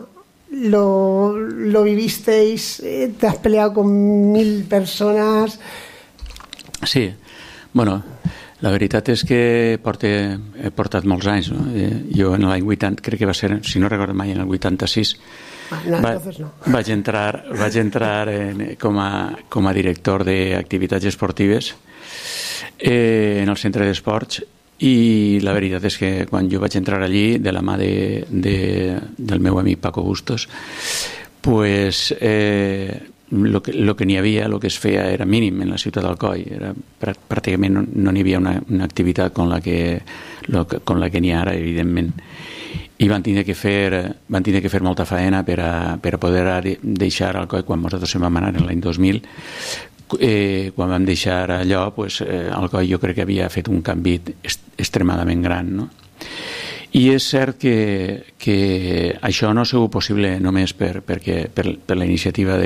lo vivisteis, te has peleado con 1000 persones. Sí, bueno, la veritat és que he portat molts anys, no? Jo en l'any 80, crec que va ser, si no recordo mai, en el 86, vaig entrar com a director d'activitats esportives en el centre d'esports, i la veritat és que quan jo vaig entrar allí de la mà del meu amic Paco Bustos, pues lo que n'hi havia, lo que es feia era mínim en la ciutat d'Alcoi, pràcticament no n'hi havia una activitat com la que n'hi ha ara, evidentment, i van tindre que fer molta faena per a poder deixar Alcoi. Quan nosaltres se'n vam anar en l'any 2000, quan vam deixar allò, pues, Alcoi jo crec que havia fet un canvi extremadament gran, no? I és cert que això no ha sigut possible només per la iniciativa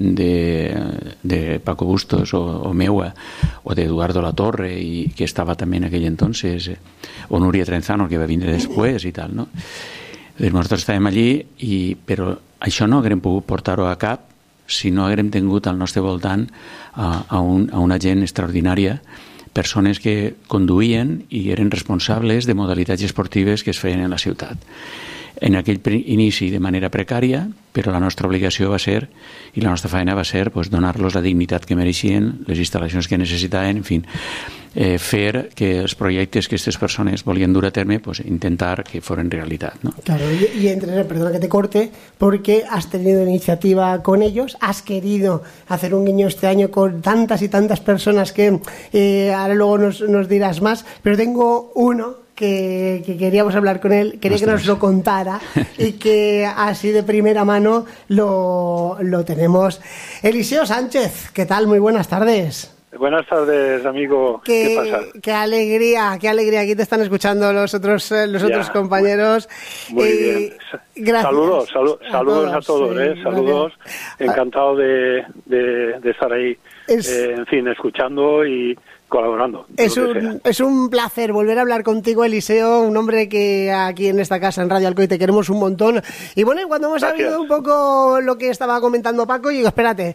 de Paco Bustos o meua, o d'Eduardo Latorre, i que estava també en aquell entonces, o Núria Trenzano, que va vindre després i tal, no? Nosaltres estàvem allí, però això no haguem pogut portar-ho a cap si no haguem tingut al nostre voltant a una gent extraordinària, persones que conduïen i eren responsables de modalitats esportives que es feien en la ciutat. En aquell inici de manera precària, però la nostra obligació va ser, i la nostra feina va ser, pues, donar-los la dignitat que mereixien, les instal·lacions que necessitaven, en fi, fer que els projectes que aquestes persones volien dur a terme, pues, intentar que foren realitat, ¿no? Claro, y perdona que te corte, porque has tenido iniciativa con ellos, has querido hacer un guiño este año con tantas y tantas personas que ahora luego nos dirás más, pero tengo uno que queríamos hablar con él, quería que nos lo contara y que así de primera mano lo tenemos. Eliseo Sánchez, ¿qué tal? Muy buenas tardes. Buenas tardes, amigo. ¿Qué pasa? Qué alegría. Aquí te están escuchando los otros compañeros. Muy bien. Gracias. Saludos a todos, saludos. Gracias. Encantado de estar ahí, en fin, escuchando y colaborando. Es un placer volver a hablar contigo, Eliseo, un hombre que aquí en esta casa, en Radio Alcoy, te queremos un montón. Y bueno, cuando hemos sabido un poco lo que estaba comentando Paco, digo, espérate,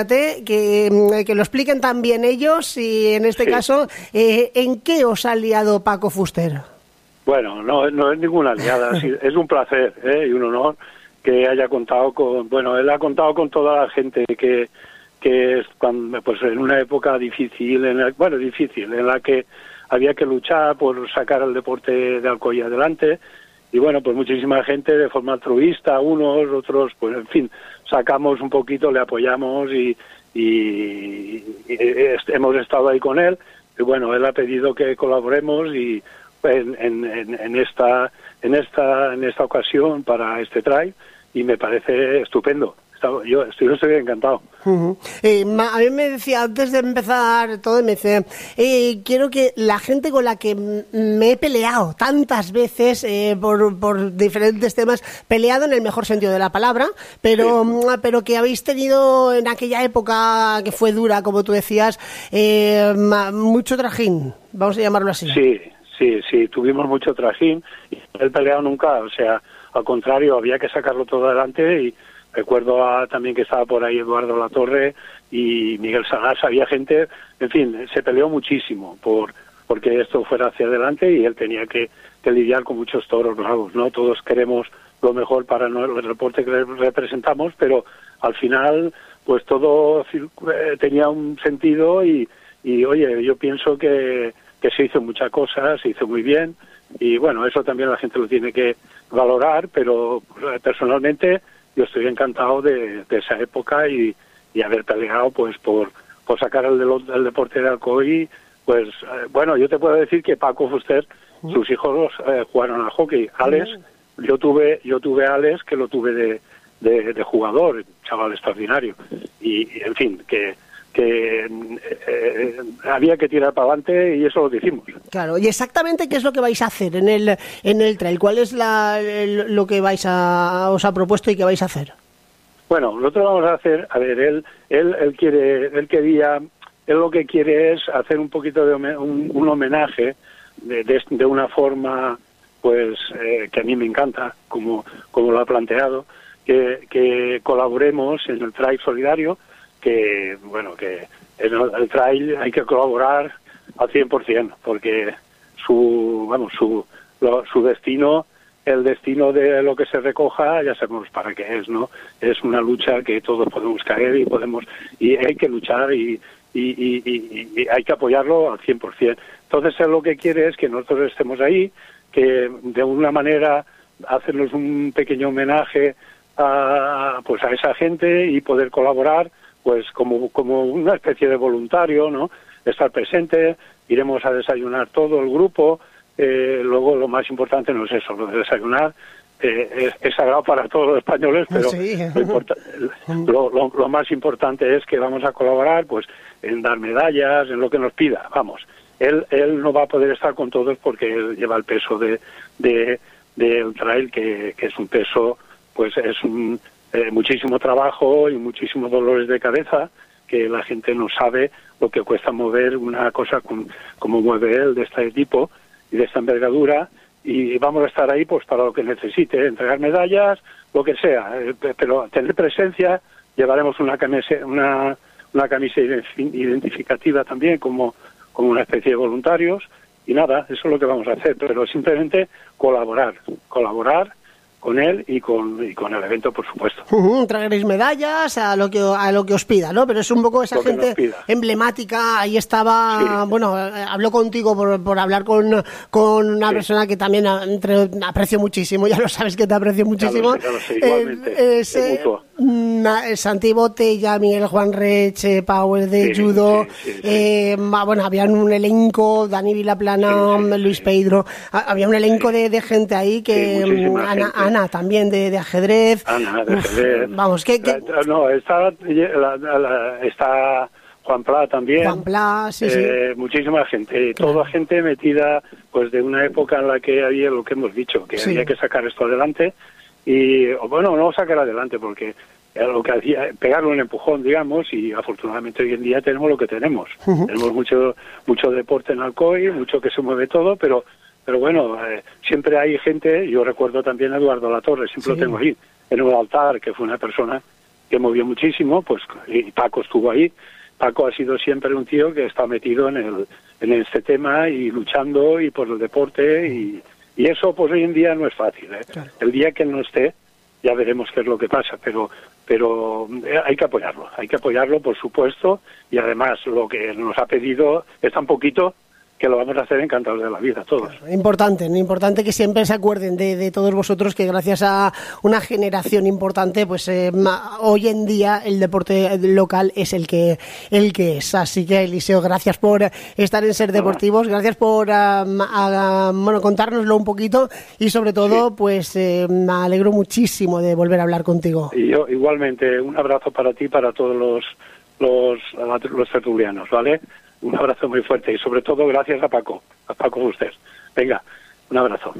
que lo expliquen también ellos, y en este caso, ¿en qué os ha liado Paco Fuster? Bueno, no es ninguna liada, es un placer y un honor que haya contado con, bueno, él ha contado con toda la gente que es cuando, pues en una época difícil, en la que había que luchar por sacar el deporte de Alcoy adelante, y bueno, pues muchísima gente de forma altruista, unos, otros, pues en fin, sacamos un poquito, le apoyamos y hemos estado ahí con él, y bueno, él ha pedido que colaboremos y en esta ocasión para este trail, y me parece estupendo. Yo estoy encantado. A mí me decía, antes de empezar todo, me dice, quiero que la gente con la que me he peleado tantas veces por diferentes temas, peleado en el mejor sentido de la palabra, pero que habéis tenido en aquella época que fue dura, como tú decías, mucho trajín, vamos a llamarlo así. Sí, tuvimos mucho trajín, y no he peleado nunca, o sea, al contrario, había que sacarlo todo adelante. Y recuerdo también que estaba por ahí Eduardo Latorre y Miguel Sagás, había gente, en fin, se peleó muchísimo porque esto fuera hacia adelante, y él tenía que lidiar con muchos toros bravos, ¿no? Todos queremos lo mejor para el deporte que representamos, pero al final pues todo tenía un sentido y oye, yo pienso que se hizo mucha cosa, se hizo muy bien, y bueno, eso también la gente lo tiene que valorar, pero personalmente yo estoy encantado de esa época y haber peleado pues por sacar el deporte de Alcoy. Pues bueno, yo te puedo decir que Paco Fuster, sus hijos jugaron al hockey. Alex, yo tuve a Alex, que lo tuve de jugador, chaval extraordinario, y en fin, que había que tirar para adelante y eso lo hicimos. Claro, y exactamente qué es lo que vais a hacer en el trail, cuál es lo que os ha propuesto y qué vais a hacer. Bueno, nosotros vamos a hacer, a ver, él lo que quiere es hacer un poquito de un homenaje de una forma, pues, que a mí me encanta, como lo ha planteado, que colaboremos en el trail solidario, que en el trail hay que colaborar al 100%, porque su destino, el destino de lo que se recoja, ya sabemos para qué es, ¿no? Es una lucha que todos podemos caer y hay que luchar y hay que apoyarlo al 100%. Entonces él lo que quiere es que nosotros estemos ahí, que de una manera hacernos un pequeño homenaje a esa gente y poder colaborar, pues como una especie de voluntario, ¿no? Estar presente, iremos a desayunar todo el grupo. Luego lo más importante no es eso, lo de desayunar es sagrado para todos los españoles, pero sí. Lo más importante es que vamos a colaborar, pues, en dar medallas, en lo que nos pida, vamos. Él no va a poder estar con todos porque él lleva el peso del trail, que es un peso, pues es muchísimo trabajo y muchísimos dolores de cabeza, que la gente no sabe lo que cuesta mover una cosa como mueve él, de este tipo y de esta envergadura, y vamos a estar ahí pues para lo que necesite, entregar medallas, lo que sea, pero tener presencia. Llevaremos una camisa identificativa también como una especie de voluntarios, y nada, eso es lo que vamos a hacer, pero simplemente colaborar con él y con el evento, por supuesto. Traeréis medallas a lo que os pida, ¿no? Pero es un poco esa gente emblemática. Ahí estaba, sí. Bueno, habló contigo por hablar con una persona que también aprecio muchísimo. Ya lo sabes que te aprecio muchísimo. Ya lo sé, igualmente. Santi Botella, Miguel Juan Reche, Power de Judo. Bueno, habían un elenco, Dani Vilaplana, Luis Pedro. Había un elenco de gente ahí que Ana también de ajedrez. Ana de ajedrez. Vamos, no, está Juan Pla también. Juan Pla, sí. Muchísima gente, toda gente metida pues de una época en la que había lo que hemos dicho, que había que sacar esto adelante y, bueno, no sacar adelante porque lo que hacía, pegarle un empujón, digamos, y afortunadamente hoy en día tenemos lo que tenemos. Tenemos mucho deporte en Alcoy, mucho que se mueve todo, pero bueno, siempre hay gente. Yo recuerdo también a Eduardo Latorre, siempre lo tengo ahí, en un altar, que fue una persona que movió muchísimo, pues, y Paco estuvo ahí. Paco ha sido siempre un tío que está metido en este tema y luchando y por el deporte y eso pues hoy en día no es fácil, ¿eh? Claro. El día que él no esté ya veremos qué es lo que pasa, pero hay que apoyarlo por supuesto, y además lo que nos ha pedido es tan poquito que lo vamos a hacer encantados de la vida, todos. Claro, importante que siempre se acuerden de todos vosotros, que gracias a una generación importante, pues hoy en día el deporte local es el que es. Así que, Eliseo, gracias por estar en Ser Deportivos, gracias por contárnoslo un poquito y sobre todo, pues me alegro muchísimo de volver a hablar contigo. Y yo igualmente, un abrazo para ti, para todos los tertulianos, ¿vale? Un abrazo muy fuerte y sobre todo gracias a Paco Fuster. Venga, un abrazo.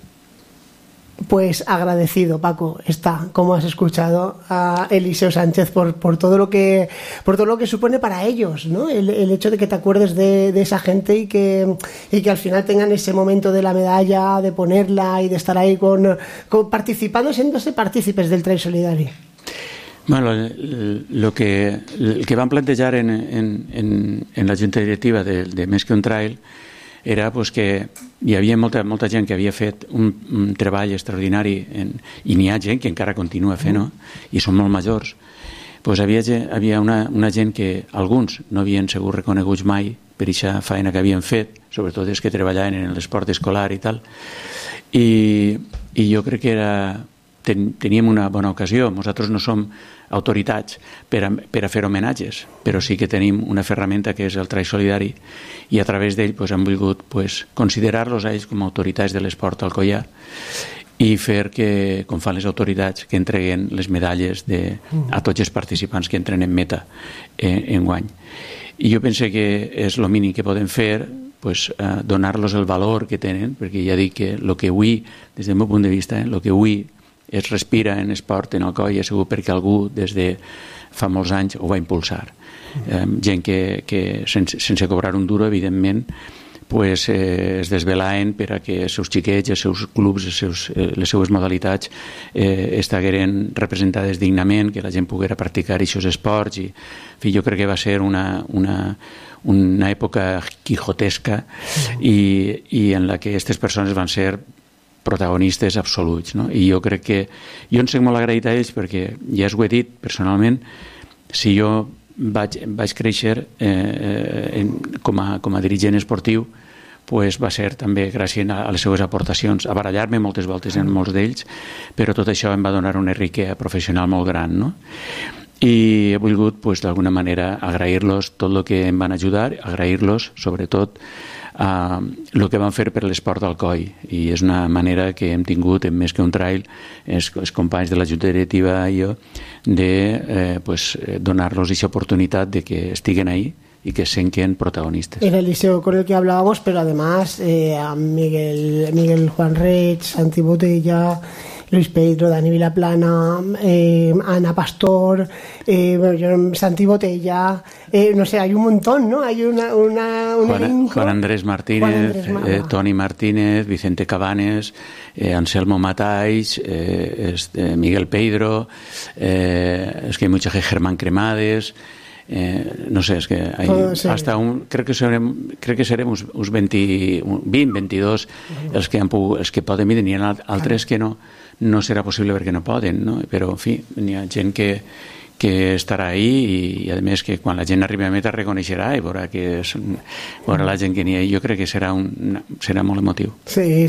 Pues agradecido, Paco, como has escuchado, a Eliseo Sánchez por todo lo que supone para ellos, ¿no? El hecho de que te acuerdes de esa gente y que al final tengan ese momento de la medalla, de ponerla y de estar ahí participando, siéndose partícipes del Trail Solidario. Bueno, el que van plantejar en la junta directiva de Més que un Trail era pues, que hi havia molta gent que havia fet un treball extraordinari i n'hi ha gent que encara continua fent-ho i són molt majors. Pues havia una gent que alguns no havien sigut reconeguts mai per aquesta feina que havien fet, sobretot els que treballaven en l'esport escolar i tal, i jo crec que teníem una bona ocasió. Nosaltres no som autoritats per a fer homenatges, però sí que tenim una ferramenta que és el Trail Solidari i a través d'ell hem volgut considerar-los a ells com a autoritats de l'esport alcoià i fer que, com fan les autoritats, que entreguen les medalles a tots els participants que entren en meta enguany. I jo penso que és el mínim que podem fer, pues, donar-los el valor que tenen, perquè ja dic que el que avui, des del meu punt de vista, el que avui es respira en esport en Alcoi és segur perquè algú des de fa molts anys ho va impulsar. Gent que sense cobrar un duro, evidentment, pues, es desvelaven per a que els seus xiquets, els seus clubs, les seues modalitats estigueren representades dignament, que la gent poguera practicar aquests esports. I, en fi, jo crec que va ser una època quijotesca i en la que aquestes persones van ser protagonistes absoluts, no? I jo crec que jo en soc molt agraït a ells perquè ja ho he dit personalment, si jo vaig créixer com a dirigent esportiu, pues va ser també gràcies a les seves aportacions, a barallar-me moltes voltes en molts d'ells, però tot això em va donar una riquesa professional molt gran, no? I he volgut, pues, d'alguna manera, agrair-los tot el que em van ajudar, agrair-los, sobretot, el que van fer per l'esport d'Alcoi, i és una manera que hem tingut, més que un trail, els companys de la Junta Directiva i jo, de donar-los aquesta oportunitat de que estiguen ahí y que se senten protagonistas. En el liceo con el que hablábamos, pero además a Miguel Juan Rech, Santi Botella, Luis Pedro, Dani Vilaplana, Ana Pastor, Santi Botella, no sé, hay un montón, ¿no? Hay un elenco. Juan Andrés Martínez, Toni Martínez, Vicente Cabanes, Anselmo Matais, Miguel Pedro, es que hay mucha gente, Germán Cremades, no sé, es que hay hasta crec que serem uns 20, 22 els que poden i n'hi ha altres que no serà possible perquè no poden, no? Però en fi, n'hi ha gent que estarà ahí i a més que quan la gent arribi a meta reconeixerà i veurà la gent que n'hi ha. Jo crec que serà molt emotiu. Sí.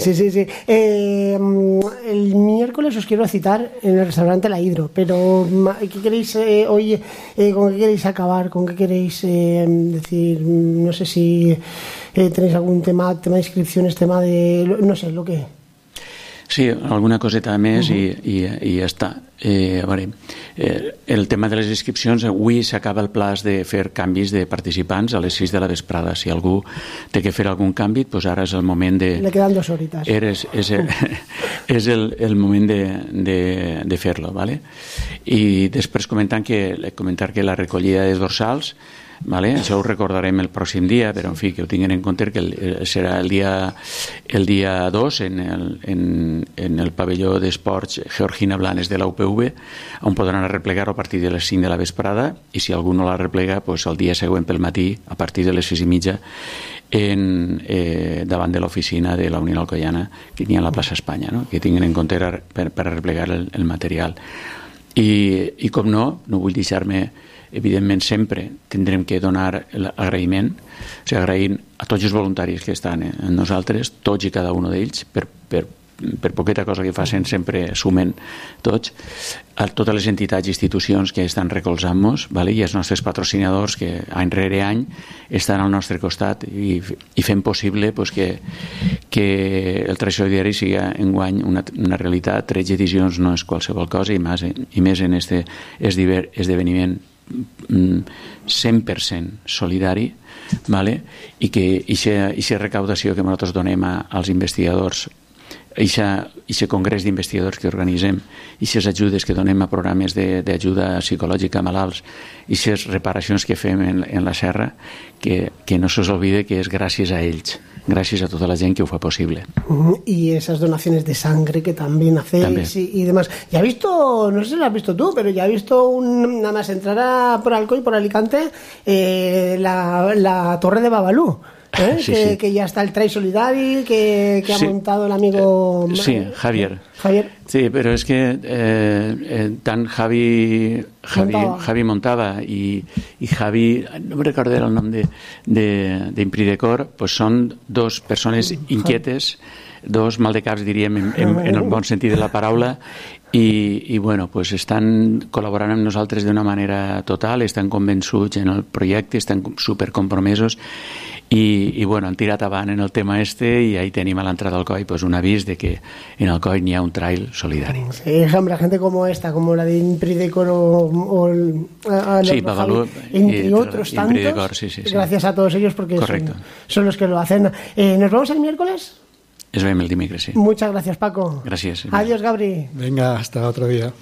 El miércoles os quiero citar en el restaurante La Hidro, pero ¿qué queréis hoy? ¿Con qué queréis acabar? ¿Con qué queréis decir? No sé si tenéis algún tema de inscripciones, tema de... no sé, lo que... Sí, alguna coseta més i ja està. A veure, el tema de les inscripcions, avui s'acaba el plaç de fer canvis de participants a les 6 de la vesprada. Si algú té que fer algun canvi, doncs ara és el moment de... Le quedan 2 horitas. És el moment de fer-lo, ¿vale? I després comentar que la recollida de dorsals, vale? Això ho recordarem el pròxim dia, però en fi, que ho tinguin en compte que serà el dia 2 en el pavelló d'esports Georgina Blanes de la UPV, on podran arreplegar a partir de les 5 de la vesprada, i si algú no la replega, doncs el dia següent pel matí, a partir de les 6:30, davant de l'oficina de la Unió Alcoiana que hi ha a la plaça Espanya, no? Que tinguin en compte per arreplegar el material. I com no vull deixar-me, evidentment sempre tindrem que donar l'agraïment, o sigui, agraint a tots els voluntaris que estan amb nosaltres, tots i cada un d'ells, per poqueta cosa que facin sempre sumen tots, a totes les entitats i institucions que estan recolzant-nos, vale? I els nostres patrocinadors que any rere any estan al nostre costat i fem possible pues, que el Trail Solidari sigui enguany una realitat. 13 edicions no és qualsevol cosa i més en este esdeveniment 100% solidari, vale? I que aquesta recaudació que nosaltres donem als investigadors, aquest congrés d'investigadors que organitzem, aquestes ajudes que donem a programes d'ajuda psicològica a malalts, aquestes reparacions que fem en la serra, que no se us oblide que és gràcies a ells, gràcies a tota la gent que ho fa possible. Y esas donaciones de sangre que también hacéis y demás. Ya he visto, no sé si lo has visto tú, pero ya he visto nada más entrar por Alcoy, por Alicante, la torre de Babalú. Sí. Que ya está el Trail Solidari que ha montado el amigo Javier. Sí, pero es que tan Javi montaba y Javi, no me recuerdo el nombre de Impridecor, pues son dos persones inquietes, dos maldecaps diríem en el bon sentit de la paraula, i bueno, pues estan col·laborant amb nosaltres d'una manera total, estan convençuts en el projecte, estan supercompromesos i bueno, han tirat avant en el tema y ahí tenim a l'entrada al COI pues, un avís de que en el COI n'hi ha un trail solidari. Sí, hombre, gente como esta, como la de Impridecor sí, Bagalú y otros tantos, sí. Gracias a todos ellos porque son los que lo hacen. ¿Nos vemos el miércoles? Ens veiem el dimecres, sí. Muchas gracias, Paco. Gràcies. Adiós, Gabri. Venga, hasta otro día.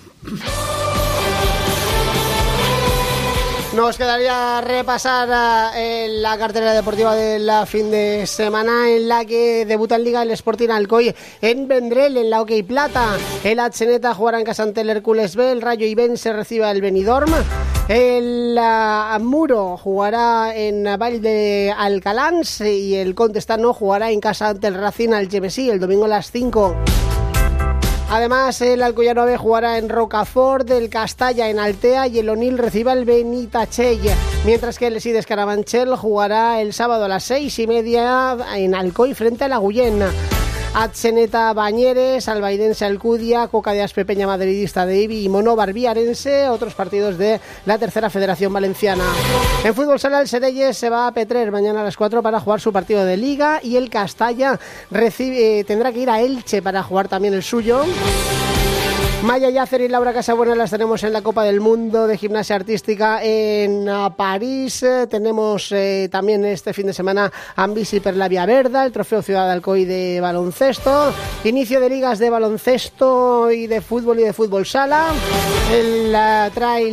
Nos quedaría repasar la cartelera deportiva del fin de semana, en la que debuta en Liga el Sporting Alcoy en Vendrell, en la Hockey Plata. El Atzeneta jugará en casa ante el Hércules B, el Rayo Ibense recibe al Benidorm. El Muro jugará en Vall de Alcalans y el Contestano jugará en casa ante el Racing Algemesí el domingo a las 5. Además, el Alcoyano B jugará en Rocafort, el Castalla en Altea y el Onil recibe al Benitachell. Mientras que el Esides Carabanchel jugará el sábado a las 6:30 en Alcoy frente al Agullén. Atzeneta Bañeres, Albaidense Alcudia, Coca de Aspe Peña Madridista de Ibi y Mono Barbiarense, otros partidos de la tercera Federación Valenciana. En fútbol sala el Serelles se va a Petrer mañana a las 4 para jugar su partido de Liga y el Castalla tendrá que ir a Elche para jugar también el suyo. Maya Yacer y Laura Casabuena las tenemos en la Copa del Mundo de Gimnasia Artística en París. Tenemos también este fin de semana Ambisi per la Via Verda, el Trofeo Ciudad Alcoy de baloncesto, inicio de ligas de baloncesto y de fútbol sala, el trail